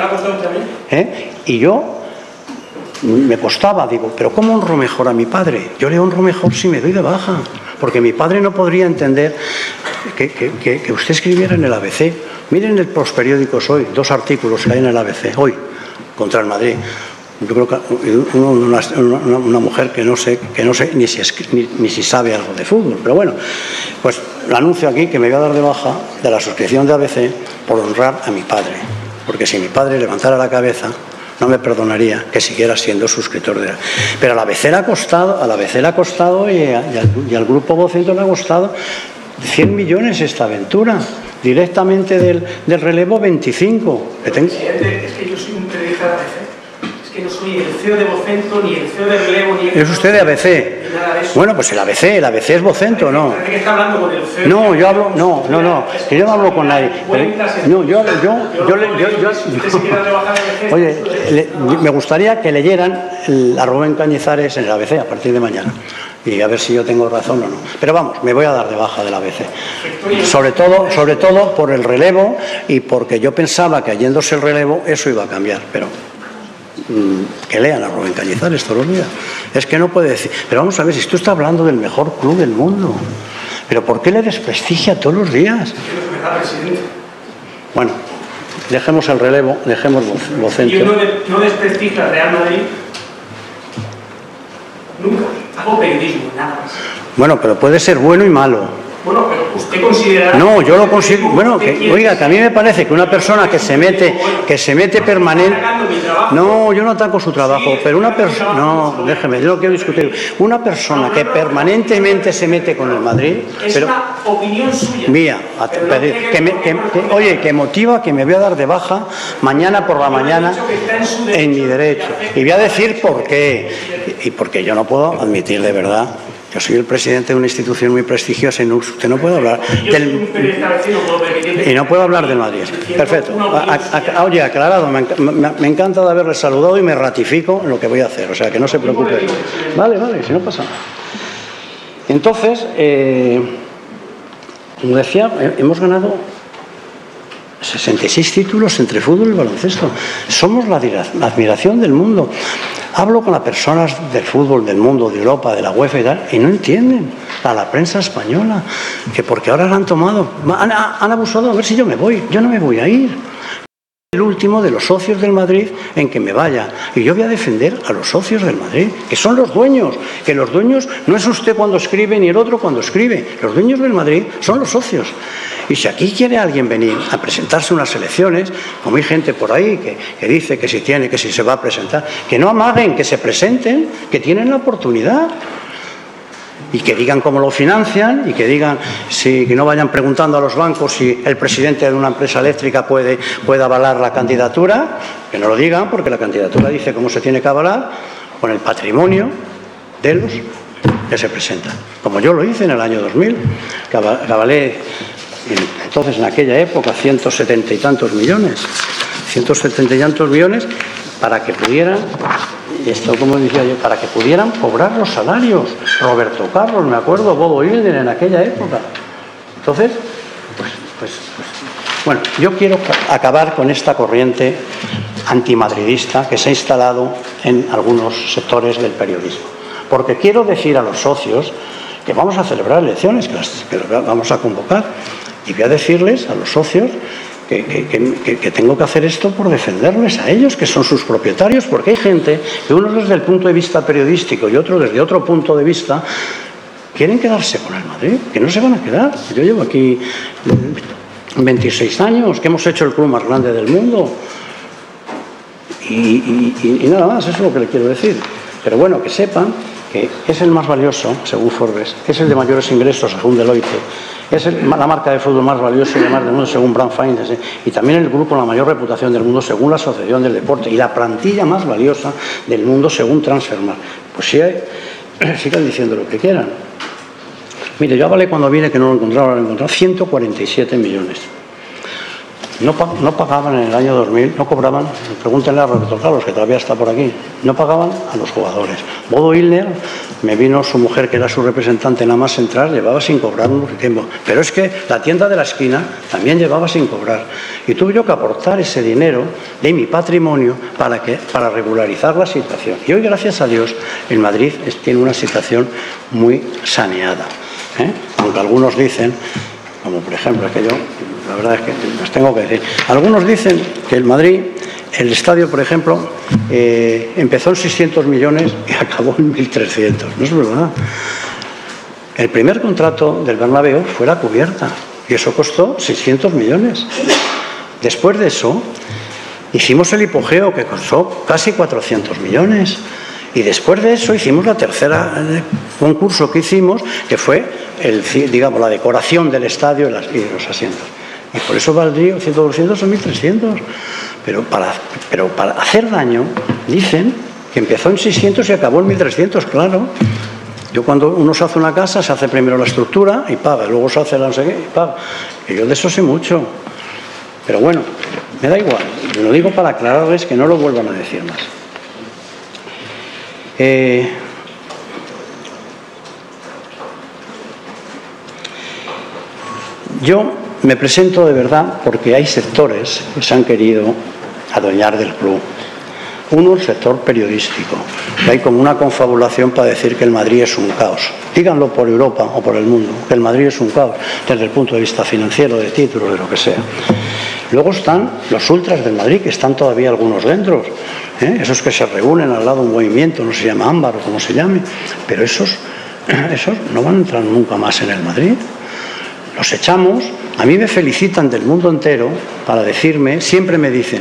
Y yo me costaba, digo, pero ¿cómo honro mejor a mi padre? Yo le honro mejor si me doy de baja, porque mi padre no podría entender que usted escribiera en el ABC. Miren los periódicos hoy, 2 artículos que hay en el ABC hoy contra el Madrid. Yo creo que una mujer que no sé ni si sabe algo de fútbol, pero bueno, pues lo anuncio aquí, que me voy a dar de baja de la suscripción de ABC por honrar a mi padre, porque si mi padre levantara la cabeza no me perdonaría que siguiera siendo suscriptor de él. Pero a la ABC le ha costado y al grupo Vocento le ha costado 100 millones esta aventura. Directamente del relevo 25. Presidente, es que yo soy un periodista de ABC. Es que no soy el CEO de Vocento, ni el CEO de relevo, ni el... ¿Es usted de ABC? Nada de eso. Bueno, pues el ABC es Vocento, ¿no? Parece que está hablando con el CEO. No, yo hablo, no, que yo no hablo con nadie. No, Usted se quiere rebajar el ABC. Oye, me gustaría que leyeran a Rubén Cañizares en el ABC a partir de mañana. Y a ver si yo tengo razón o no. Pero vamos, me voy a dar de baja del ABC. Sobre todo por el relevo, y porque yo pensaba que yéndose el relevo eso iba a cambiar. Pero que lean a Rubén Cañizares todos los días. Es que no puede decir. Pero vamos a ver, si tú estás hablando del mejor club del mundo, ¿pero por qué le desprestigia todos los días? Bueno, dejemos el relevo, dejemos Vocento. Yo no desprestigia al Real Madrid nunca. Hago periodismo, nada más. Bueno, pero puede ser bueno y malo. Bueno, pero ¿usted considera? No, yo lo considero. Bueno, oiga, que a mí me parece que una persona que se mete permanente. No, yo no ataco su trabajo, pero una persona. No, déjeme, yo no quiero discutir. Una persona que permanentemente se mete con el Madrid. Es una opinión suya. Mía, oye, que motiva que me voy a dar de baja mañana por la mañana en mi derecho. Y voy a decir por qué. Y porque yo no puedo admitir de verdad. Yo soy el presidente de una institución muy prestigiosa y usted no puede hablar y no puedo hablar del Madrid. Perfecto. Oye, aclarado, me encanta de haberle saludado y me ratifico en lo que voy a hacer, o sea, que no se preocupe. Vale, si no pasa nada. Entonces, como decía, hemos ganado 66 títulos entre fútbol y baloncesto. Somos la admiración del mundo. Hablo con las personas del fútbol, del mundo, de Europa, de la UEFA y tal, y no entienden a la prensa española, que porque ahora la han tomado, han abusado, a ver si yo me voy. Yo no me voy a ir. El último de los socios del Madrid en que me vaya. Y yo voy a defender a los socios del Madrid, que son los dueños, que los dueños no es usted cuando escribe ni el otro cuando escribe. Los dueños del Madrid son los socios. Y si aquí quiere alguien venir a presentarse unas elecciones, como hay gente por ahí que dice que si tiene, que si se va a presentar, que no amaguen, que se presenten, que tienen la oportunidad. Y que digan cómo lo financian y que digan, que no vayan preguntando a los bancos si el presidente de una empresa eléctrica puede avalar la candidatura, que no lo digan porque la candidatura dice cómo se tiene que avalar con el patrimonio de los que se presentan. Como yo lo hice en el año 2000, que avalé entonces en aquella época 170 y tantos millones para que pudieran, esto como decía yo, para que pudieran cobrar los salarios. Roberto Carlos, me acuerdo, Bodo Hilden en aquella época. Entonces, bueno, yo quiero acabar con esta corriente antimadridista que se ha instalado en algunos sectores del periodismo. Porque quiero decir a los socios que vamos a celebrar elecciones, que las vamos a convocar, y voy a decirles a los socios que tengo que hacer esto por defenderles a ellos, que son sus propietarios, porque hay gente que unos desde el punto de vista periodístico y otros desde otro punto de vista quieren quedarse con el Madrid, que no se van a quedar. Yo llevo aquí 26 años, que hemos hecho el club más grande del mundo y nada más, eso es lo que le quiero decir. Pero bueno, que sepan que es el más valioso, según Forbes, es el de mayores ingresos, según Deloitte, es la marca de fútbol más valiosa y de más del mundo, según Brand Finance, y también el grupo con la mayor reputación del mundo, según la Asociación del Deporte, y la plantilla más valiosa del mundo, según Transfermarkt. Pues sigan diciendo lo que quieran. Mire, yo avalé cuando vine que no lo encontraba, 147 millones. No pagaban en el año 2000, no cobraban, pregúntenle a Roberto Carlos, que todavía está por aquí, no pagaban a los jugadores. Bodo Hilner, me vino su mujer, que era su representante nada más entrar, llevaba sin cobrar un tiempo. Pero es que la tienda de la esquina también llevaba sin cobrar. Y tuve yo que aportar ese dinero de mi patrimonio para regularizar la situación. Y hoy, gracias a Dios, en Madrid tiene una situación muy saneada. Aunque algunos dicen, como por ejemplo, que yo, la verdad es que les tengo que decir, algunos dicen que el Madrid, el estadio, por ejemplo, empezó en 600 millones y acabó en 1.300. No es verdad. El primer contrato del Bernabéu fue la cubierta y eso costó 600 millones. Después de eso, hicimos el hipogeo, que costó casi 400 millones. Y después de eso hicimos la tercera concurso que hicimos, que fue la decoración del estadio y los asientos. Y por eso valdría 200 o 1.300. Pero para hacer daño, dicen que empezó en 600 y acabó en 1.300, claro. Yo cuando uno se hace una casa, se hace primero la estructura y paga, luego se hace la no sé qué y paga. Y yo de eso sé mucho. Pero bueno, me da igual. Lo digo para aclararles que no lo vuelvan a decir más. Yo me presento de verdad porque hay sectores que se han querido adueñar del club. Uno, el sector periodístico, que hay como una confabulación para decir que el Madrid es un caos. Díganlo por Europa o por el mundo, que el Madrid es un caos desde el punto de vista financiero, de títulos, de lo que sea. Luego están los ultras del Madrid, que están todavía algunos dentro, esos que se reúnen al lado de un movimiento, no se llama Ámbar o como se llame, pero esos no van a entrar nunca más en el Madrid. cosechamos. A mí me felicitan del mundo entero para decirme, siempre me dicen,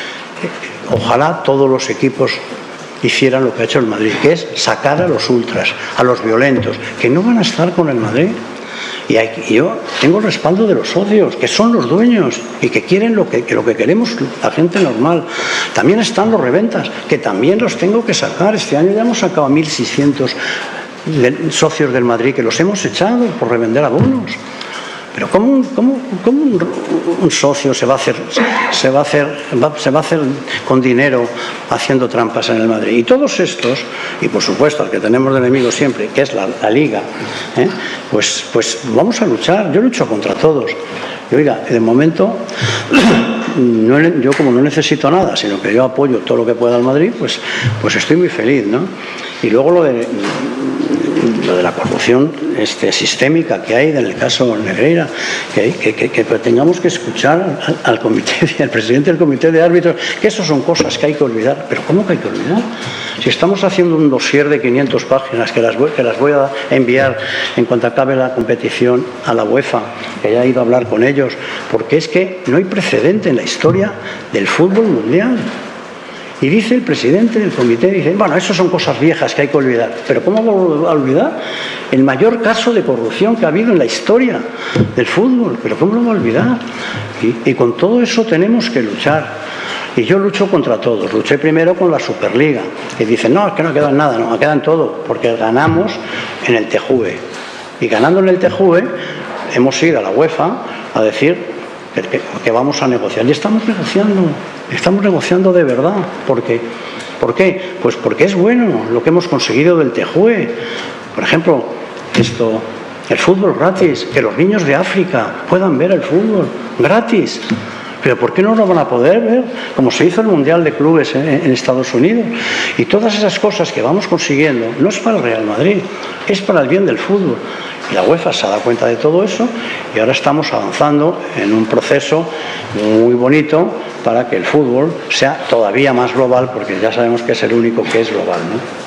ojalá todos los equipos hicieran lo que ha hecho el Madrid, que es sacar a los ultras, a los violentos, que no van a estar con el Madrid. Y yo tengo el respaldo de los socios, que son los dueños y que quieren lo que queremos la gente normal. También están los reventas, que también los tengo que sacar. Este año ya hemos sacado a 1.600 socios del Madrid, que los hemos echado por revender abonos. Pero ¿cómo un socio se va a hacer con dinero haciendo trampas en el Madrid? Y todos estos, y por supuesto al que tenemos de enemigo siempre, que es la Liga, pues vamos a luchar. Yo lucho contra todos. Y oiga, de momento, yo como no necesito nada, sino que yo apoyo todo lo que pueda al Madrid, pues estoy muy feliz, ¿no? Y luego lo de la corrupción sistémica que hay en el caso Negreira, que tengamos que escuchar al presidente del comité de árbitros, que eso son cosas que hay que olvidar. Pero ¿cómo que hay que olvidar? Si estamos haciendo un dossier de 500 páginas que las voy a enviar en cuanto acabe la competición a la UEFA, que ya he ido a hablar con ellos, porque es que no hay precedente en la historia del fútbol mundial. Y dice el presidente del comité, dice, bueno, eso son cosas viejas que hay que olvidar. Pero ¿cómo va a olvidar el mayor caso de corrupción que ha habido en la historia del fútbol? ¿Pero cómo lo va a olvidar? Y con todo eso tenemos que luchar. Y yo lucho contra todos. Luché primero con la Superliga, que dicen, no, es que no queda nada, no, queda en todo, porque ganamos en el TJUE. Y ganando en el TJUE hemos ido a la UEFA a decir que vamos a negociar. Y estamos negociando de verdad. ¿Por qué? Pues porque es bueno lo que hemos conseguido del TJUE. Por ejemplo, el fútbol gratis, que los niños de África puedan ver el fútbol gratis. Pero ¿por qué no lo van a poder ver? Como se hizo el Mundial de Clubes en Estados Unidos. Y todas esas cosas que vamos consiguiendo no es para el Real Madrid, es para el bien del fútbol. Y la UEFA se ha dado cuenta de todo eso y ahora estamos avanzando en un proceso muy bonito para que el fútbol sea todavía más global, porque ya sabemos que es el único que es global, ¿no?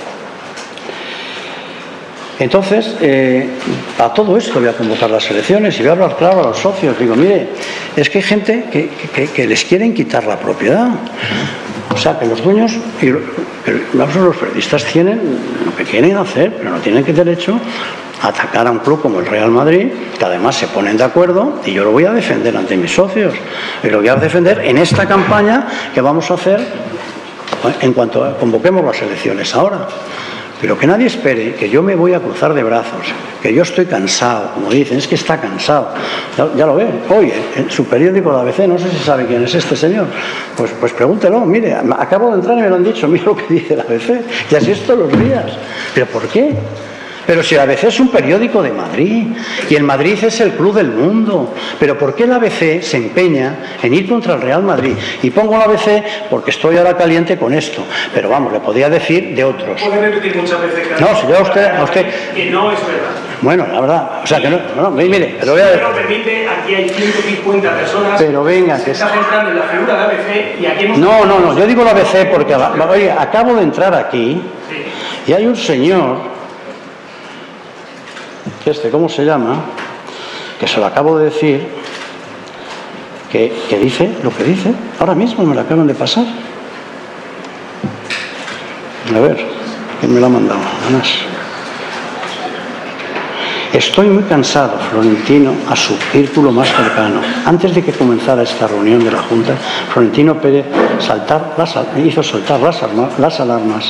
Entonces, a todo esto voy a convocar las elecciones y voy a hablar claro a los socios. Digo, mire, es que hay gente que les quieren quitar la propiedad. O sea, que los dueños y los periodistas tienen lo que quieren hacer, pero no tienen derecho a atacar a un club como el Real Madrid, que además se ponen de acuerdo, y yo lo voy a defender ante mis socios. Y lo voy a defender en esta campaña que vamos a hacer en cuanto convoquemos las elecciones ahora. Pero que nadie espere que yo me voy a cruzar de brazos, que yo estoy cansado, como dicen, es que está cansado. Ya lo ve, hoy en su periódico de ABC, no sé si sabe quién es este señor, pues pregúntelo, mire, acabo de entrar y me lo han dicho, mira lo que dice el ABC, y así es todos los días. ¿Pero por qué? Pero si el ABC es un periódico de Madrid y el Madrid es el club del mundo, ¿pero por qué el ABC se empeña en ir contra el Real Madrid? Y pongo el ABC porque estoy ahora caliente con esto, pero vamos, le podía decir de otros. Puede repetir muchas veces que no, si yo a usted que no es verdad. Bueno, la verdad, o sea que no mire, pero voy a... Pero permite, aquí hay 150 personas. Pero venga, que está centrando en la figura de ABC y aquí hemos... No, yo digo el ABC porque oye, acabo de entrar aquí y hay un señor, ¿cómo se llama? Que se lo acabo de decir, que dice lo que dice. Ahora mismo me lo acaban de pasar. A ver, ¿quién me lo ha mandado? Además, estoy muy cansado, Florentino, a su círculo más cercano. Antes de que comenzara esta reunión de la Junta, Florentino Pérez hizo saltar las alarmas.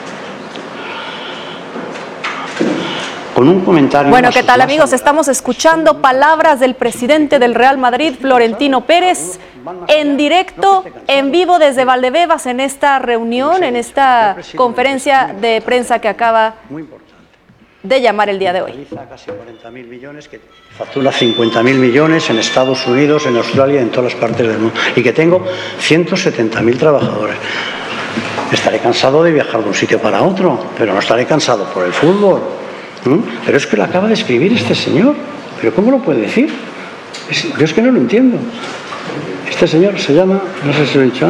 Con un comentario. Bueno, ¿qué tal, amigos? Estamos escuchando palabras del presidente del Real Madrid, Florentino Pérez, en directo, en vivo desde Valdebebas, en esta reunión, en esta conferencia de prensa que acaba de llamar el día de hoy. Casi 40.000 millones, que factura 50.000 millones en Estados Unidos, en Australia, en todas las partes del mundo, y que tengo 170.000 trabajadores. Estaré cansado de viajar de un sitio para otro, pero no estaré cansado por el fútbol. Pero es que lo acaba de escribir este señor. ¿Pero cómo lo puede decir? Yo es que no lo entiendo. Este señor se llama, no sé si lo he dicho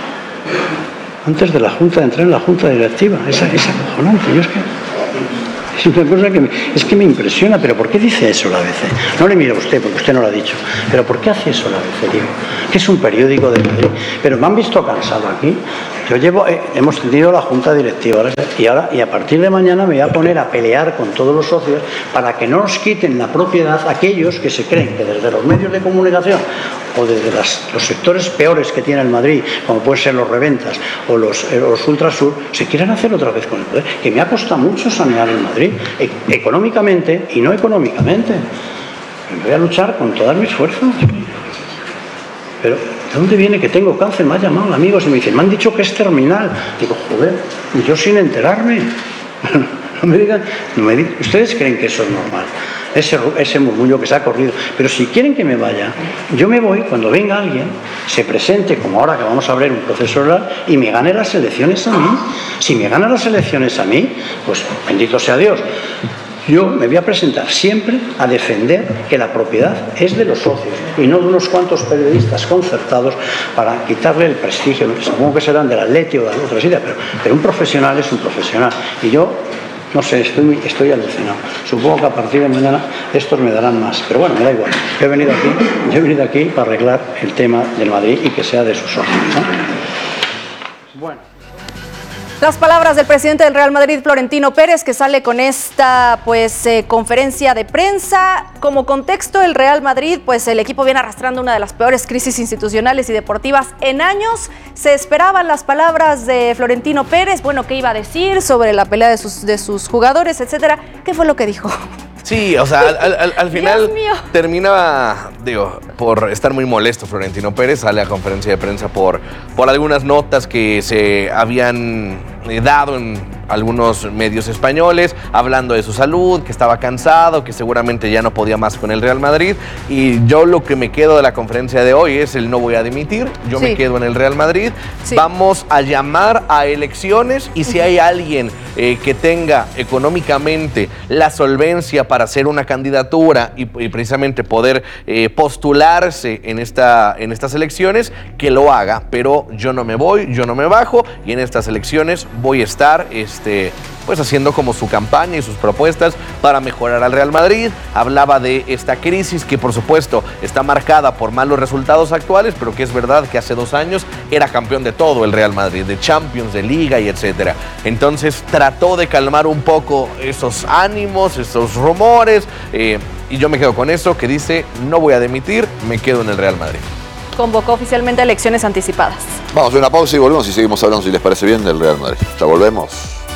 antes de la Junta, de entrar en la Junta Directiva. Es acojonante. Yo es Es una cosa que me impresiona, pero ¿por qué dice eso la ABC? No le mira a usted, porque usted no lo ha dicho, pero ¿por qué hace eso la ABC, digo? Que es un periódico de Madrid, pero me han visto cansado aquí. Hemos tenido la junta directiva y a partir de mañana me voy a poner a pelear con todos los socios para que no nos quiten la propiedad aquellos que se creen que desde los medios de comunicación o desde los sectores peores que tiene el Madrid, como pueden ser los reventas o los Ultrasur, se quieran hacer otra vez con el poder, que me ha costado mucho sanear el Madrid, económicamente y no económicamente. Voy a luchar con todas mis fuerzas. Pero, ¿de dónde viene que tengo cáncer? Me ha llamado amigos y me dicen, me han dicho que es terminal. Digo, joder, y yo sin enterarme. No me digan, ustedes creen que eso es normal, ese murmullo que se ha corrido. Pero si quieren que me vaya, yo me voy cuando venga alguien, se presente, como ahora que vamos a abrir un proceso oral, y me gane las elecciones a mí. Si me ganan las elecciones a mí, pues bendito sea Dios. Yo me voy a presentar siempre a defender que la propiedad es de los socios y no de unos cuantos periodistas concertados para quitarle el prestigio. Supongo que serán del Atleti o de otras ideas, pero un profesional es un profesional. Y yo, no sé, estoy alucinado. Supongo que a partir de mañana estos me darán más. Pero bueno, me da igual. Yo he venido aquí para arreglar el tema del Madrid y que sea de sus socios, ¿no? Bueno. Las palabras del presidente del Real Madrid, Florentino Pérez, que sale con esta conferencia de prensa. Como contexto, el Real Madrid, el equipo viene arrastrando una de las peores crisis institucionales y deportivas en años. Se esperaban las palabras de Florentino Pérez, qué iba a decir sobre la pelea de sus jugadores, etcétera. ¿Qué fue lo que dijo? Sí, o sea, al final termina, por estar muy molesto Florentino Pérez, sale a conferencia de prensa por algunas notas que se habían dado en algunos medios españoles, hablando de su salud, que estaba cansado, que seguramente ya no podía más con el Real Madrid. Y yo lo que me quedo de la conferencia de hoy es el no voy a dimitir, yo me quedo en el Real Madrid. Sí. Vamos a llamar a elecciones y si hay alguien que tenga económicamente la solvencia para hacer una candidatura y precisamente poder postularse en estas elecciones, que lo haga, pero yo no me voy, yo no me bajo y en estas elecciones voy a estar haciendo como su campaña y sus propuestas para mejorar al Real Madrid. Hablaba de esta crisis que por supuesto está marcada por malos resultados actuales, pero que es verdad que hace 2 años era campeón de todo el Real Madrid, de Champions, de Liga y etcétera. Entonces trató de calmar un poco esos ánimos, esos rumores, y yo me quedo con eso, que dice, no voy a dimitir, me quedo en el Real Madrid. Convocó oficialmente elecciones anticipadas. Vamos a una pausa y volvemos y seguimos hablando, si les parece bien, del Real Madrid. Ya volvemos.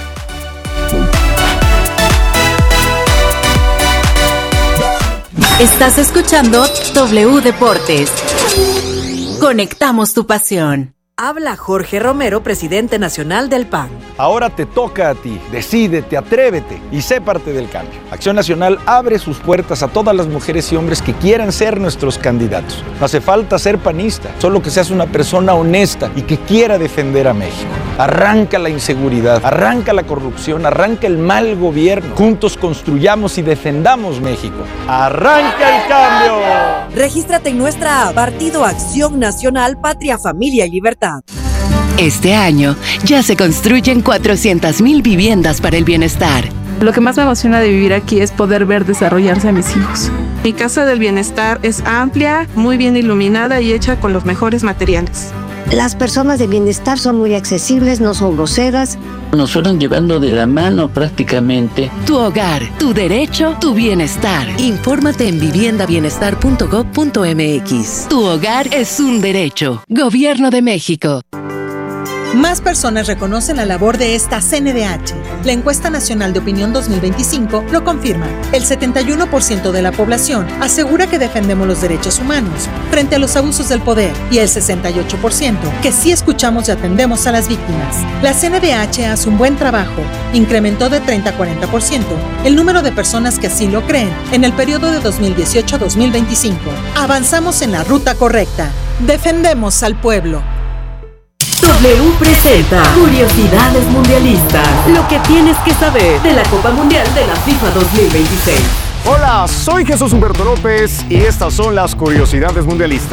Estás escuchando W Deportes. Conectamos tu pasión. Habla Jorge Romero, presidente nacional del PAN. Ahora te toca a ti. Decídete, atrévete y sé parte del cambio. Acción Nacional abre sus puertas a todas las mujeres y hombres que quieran ser nuestros candidatos. No hace falta ser panista, solo que seas una persona honesta y que quiera defender a México. Arranca la inseguridad, arranca la corrupción, arranca el mal gobierno. Juntos construyamos y defendamos México. ¡Arranca el cambio! Regístrate en nuestra app Partido Acción Nacional, Patria, Familia y Libertad. Este año ya se construyen 400,000 viviendas para el bienestar. Lo que más me emociona de vivir aquí es poder ver desarrollarse a mis hijos. Mi casa del bienestar es amplia, muy bien iluminada y hecha con los mejores materiales. Las personas de bienestar son muy accesibles, no son groseras. Nos fueron llevando de la mano prácticamente. Tu hogar, tu derecho, tu bienestar. Infórmate en viviendabienestar.gov.mx. Tu hogar es un derecho. Gobierno de México. Más personas reconocen la labor de esta CNDH. La encuesta nacional de opinión 2025 lo confirma. El 71% de la población asegura que defendemos los derechos humanos frente a los abusos del poder y el 68% que sí escuchamos y atendemos a las víctimas. La CNDH hace un buen trabajo. Incrementó de 30 a 40% el número de personas que así lo creen en el periodo de 2018 a 2025. Avanzamos en la ruta correcta. Defendemos al pueblo. W presenta Curiosidades Mundialistas. Lo que tienes que saber de la Copa Mundial de la FIFA 2026. Hola, soy Jesús Humberto López y estas son las Curiosidades Mundialistas.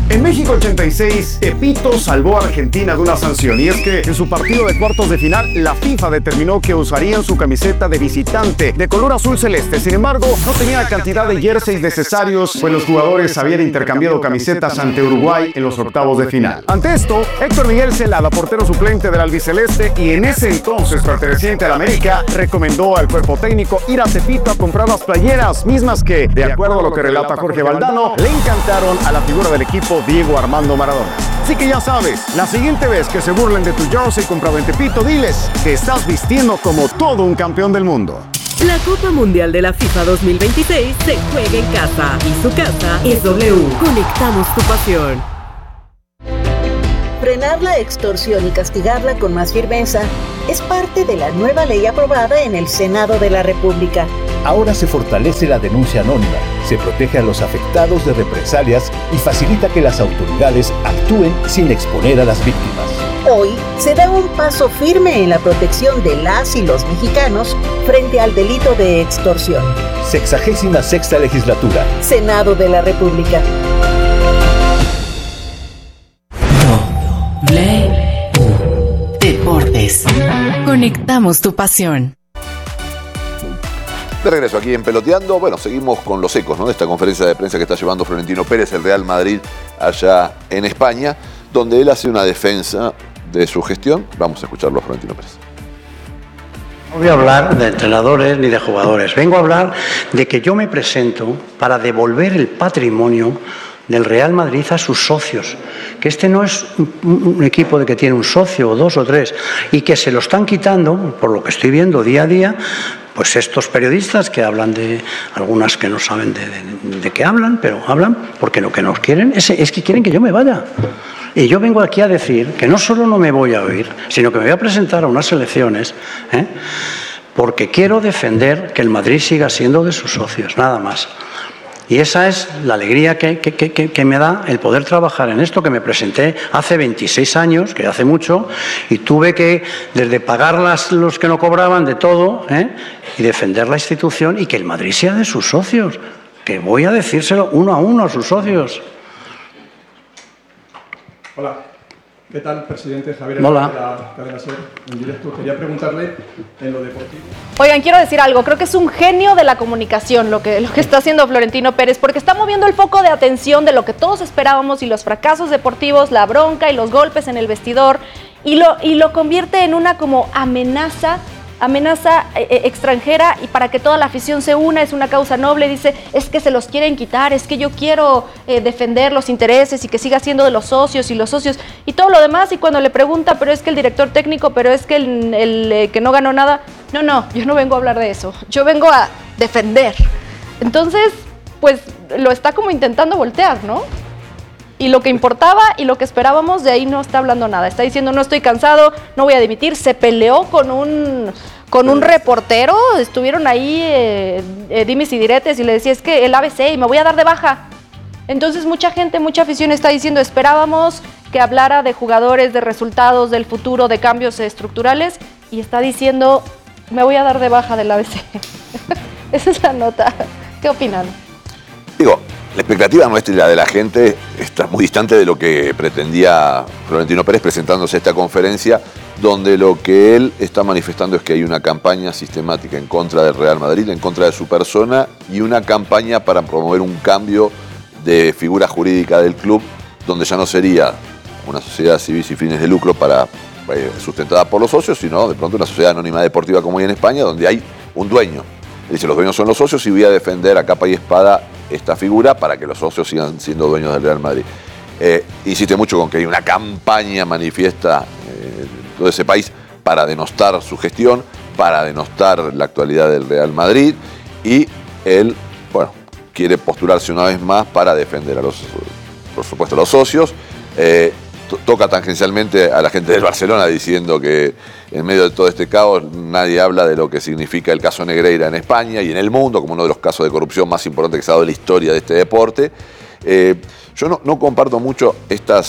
En México 86, Tepito salvó a Argentina de una sanción, y es que en su partido de cuartos de final, la FIFA determinó que usarían su camiseta de visitante de color azul celeste. Sin embargo, no tenía la cantidad de jerseys necesarios, pues los jugadores habían intercambiado camisetas ante Uruguay en los octavos de final. Ante esto, Héctor Miguel Celada, portero suplente del albiceleste y en ese entonces perteneciente al América, recomendó al cuerpo técnico ir a Tepito a comprar las playeras, mismas que, de acuerdo a lo que relata Jorge Valdano, le encantaron a la figura del equipo Diego Armando Maradona. Así que ya sabes, la siguiente vez que se burlen de tu jersey comprado en Tepito, diles que estás vistiendo como todo un campeón del mundo. La Copa Mundial de la FIFA 2026 se juega en casa y su casa es W. Conectamos tu pasión. Frenar la extorsión y castigarla con más firmeza es parte de la nueva ley aprobada en el Senado de la República. Ahora se fortalece la denuncia anónima, se protege a los afectados de represalias y facilita que las autoridades actúen sin exponer a las víctimas. Hoy se da un paso firme en la protección de las y los mexicanos frente al delito de extorsión. 66ª legislatura. Senado de la República. Deportes. Conectamos tu pasión. De regreso aquí en Peloteando, bueno, seguimos con los ecos, ¿no?, de esta conferencia de prensa que está llevando Florentino Pérez, el Real Madrid, allá en España, donde él hace una defensa de su gestión. Vamos a escucharlo a Florentino Pérez. No voy a hablar de entrenadores ni de jugadores. Vengo a hablar de que yo me presento para devolver el patrimonio del Real Madrid a sus socios, que este no es un equipo de que tiene un socio o dos o tres y que se lo están quitando, por lo que estoy viendo día a día, pues estos periodistas que hablan de, algunas que no saben de qué hablan, pero hablan porque lo que nos quieren es que quieren que yo me vaya. Y yo vengo aquí a decir que no solo no me voy a oír, sino que me voy a presentar a unas elecciones, porque quiero defender que el Madrid siga siendo de sus socios, nada más. Y esa es la alegría que me da el poder trabajar en esto, que me presenté hace 26 años, que hace mucho, y tuve que, desde pagar los que no cobraban, de todo, y defender la institución y que el Madrid sea de sus socios, que voy a decírselo uno a uno a sus socios. Hola, ¿qué tal, presidente Javier? Hola. De la cadena SER, en directo. Quería preguntarle en lo deportivo. Oigan, quiero decir algo, creo que es un genio de la comunicación lo que está haciendo Florentino Pérez, porque está moviendo el foco de atención de lo que todos esperábamos y los fracasos deportivos, la bronca y los golpes en el vestidor, y lo convierte en una como amenaza extranjera, y para que toda la afición se una, es una causa noble. Dice, es que se los quieren quitar, es que yo quiero defender los intereses y que siga siendo de los socios y los socios y todo lo demás. Y cuando le pregunta, pero es que el director técnico, pero es que el que no ganó nada, no, yo no vengo a hablar de eso, yo vengo a defender. Entonces, pues lo está como intentando voltear, ¿no? Y lo que importaba y lo que esperábamos, de ahí no está hablando nada. Está diciendo, no estoy cansado, no voy a dimitir. Se peleó con un reportero, estuvieron ahí dimes y diretes, y le decía, es que el ABC y me voy a dar de baja. Entonces mucha gente, mucha afición está diciendo, esperábamos que hablara de jugadores, de resultados, del futuro, de cambios estructurales, y está diciendo, me voy a dar de baja del ABC. Esa es la nota. ¿Qué opinan? Digo, la expectativa nuestra y la de la gente está muy distante de lo que pretendía Florentino Pérez presentándose a esta conferencia, donde lo que él está manifestando es que hay una campaña sistemática en contra del Real Madrid, en contra de su persona, y una campaña para promover un cambio de figura jurídica del club, donde ya no sería una sociedad civil sin fines de lucro sustentada por los socios, sino de pronto una sociedad anónima deportiva como hay en España, donde hay un dueño. Dice, los dueños son los socios y voy a defender a capa y espada esta figura para que los socios sigan siendo dueños del Real Madrid. Insiste mucho con que hay una campaña manifiesta en todo ese país para denostar su gestión, para denostar la actualidad del Real Madrid, y él, quiere postularse una vez más para defender por supuesto, a los socios. Toca tangencialmente a la gente del Barcelona diciendo que en medio de todo este caos nadie habla de lo que significa el caso Negreira en España y en el mundo como uno de los casos de corrupción más importantes que se ha dado en la historia de este deporte. Yo no comparto mucho estas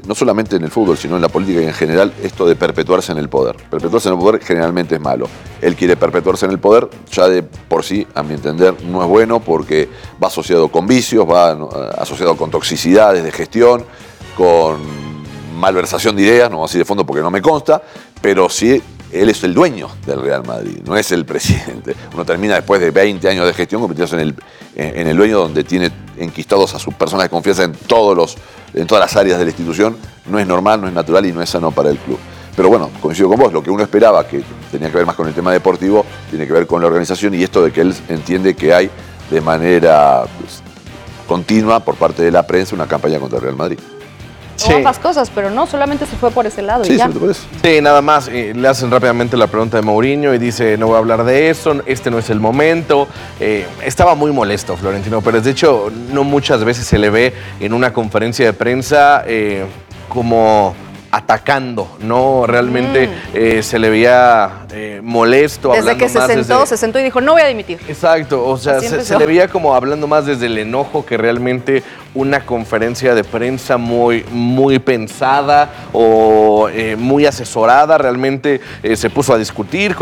no solamente en el fútbol, sino en la política y en general, esto de perpetuarse en el poder. Perpetuarse en el poder generalmente es malo. Él quiere perpetuarse en el poder, ya de por sí, a mi entender, no es bueno porque va asociado con vicios, va asociado con toxicidades de gestión, con malversación de ideas, no vamos a decir de fondo porque no me consta, pero sí él es el dueño del Real Madrid, no es el presidente. Uno termina después de 20 años de gestión convirtiéndose en el dueño donde tiene enquistados a sus personas de confianza en todas las áreas de la institución. No es normal, no es natural y no es sano para el club. Pero bueno, coincido con vos, lo que uno esperaba, que tenía que ver más con el tema deportivo, tiene que ver con la organización y esto de que él entiende que hay de manera continua por parte de la prensa una campaña contra el Real Madrid. O ambas cosas, pero no, solamente se fue por ese lado y ya. Sí, nada más. Le hacen rápidamente la pregunta de Mourinho y dice, no voy a hablar de eso, este no es el momento. Estaba muy molesto Florentino Pérez. De hecho, no muchas veces se le ve en una conferencia de prensa como atacando, ¿no? Realmente se le veía molesto. Desde que se sentó y dijo, no voy a dimitir. Exacto, o sea, se le veía como hablando más desde el enojo que realmente una conferencia de prensa muy, muy pensada o muy asesorada. Realmente se puso a discutir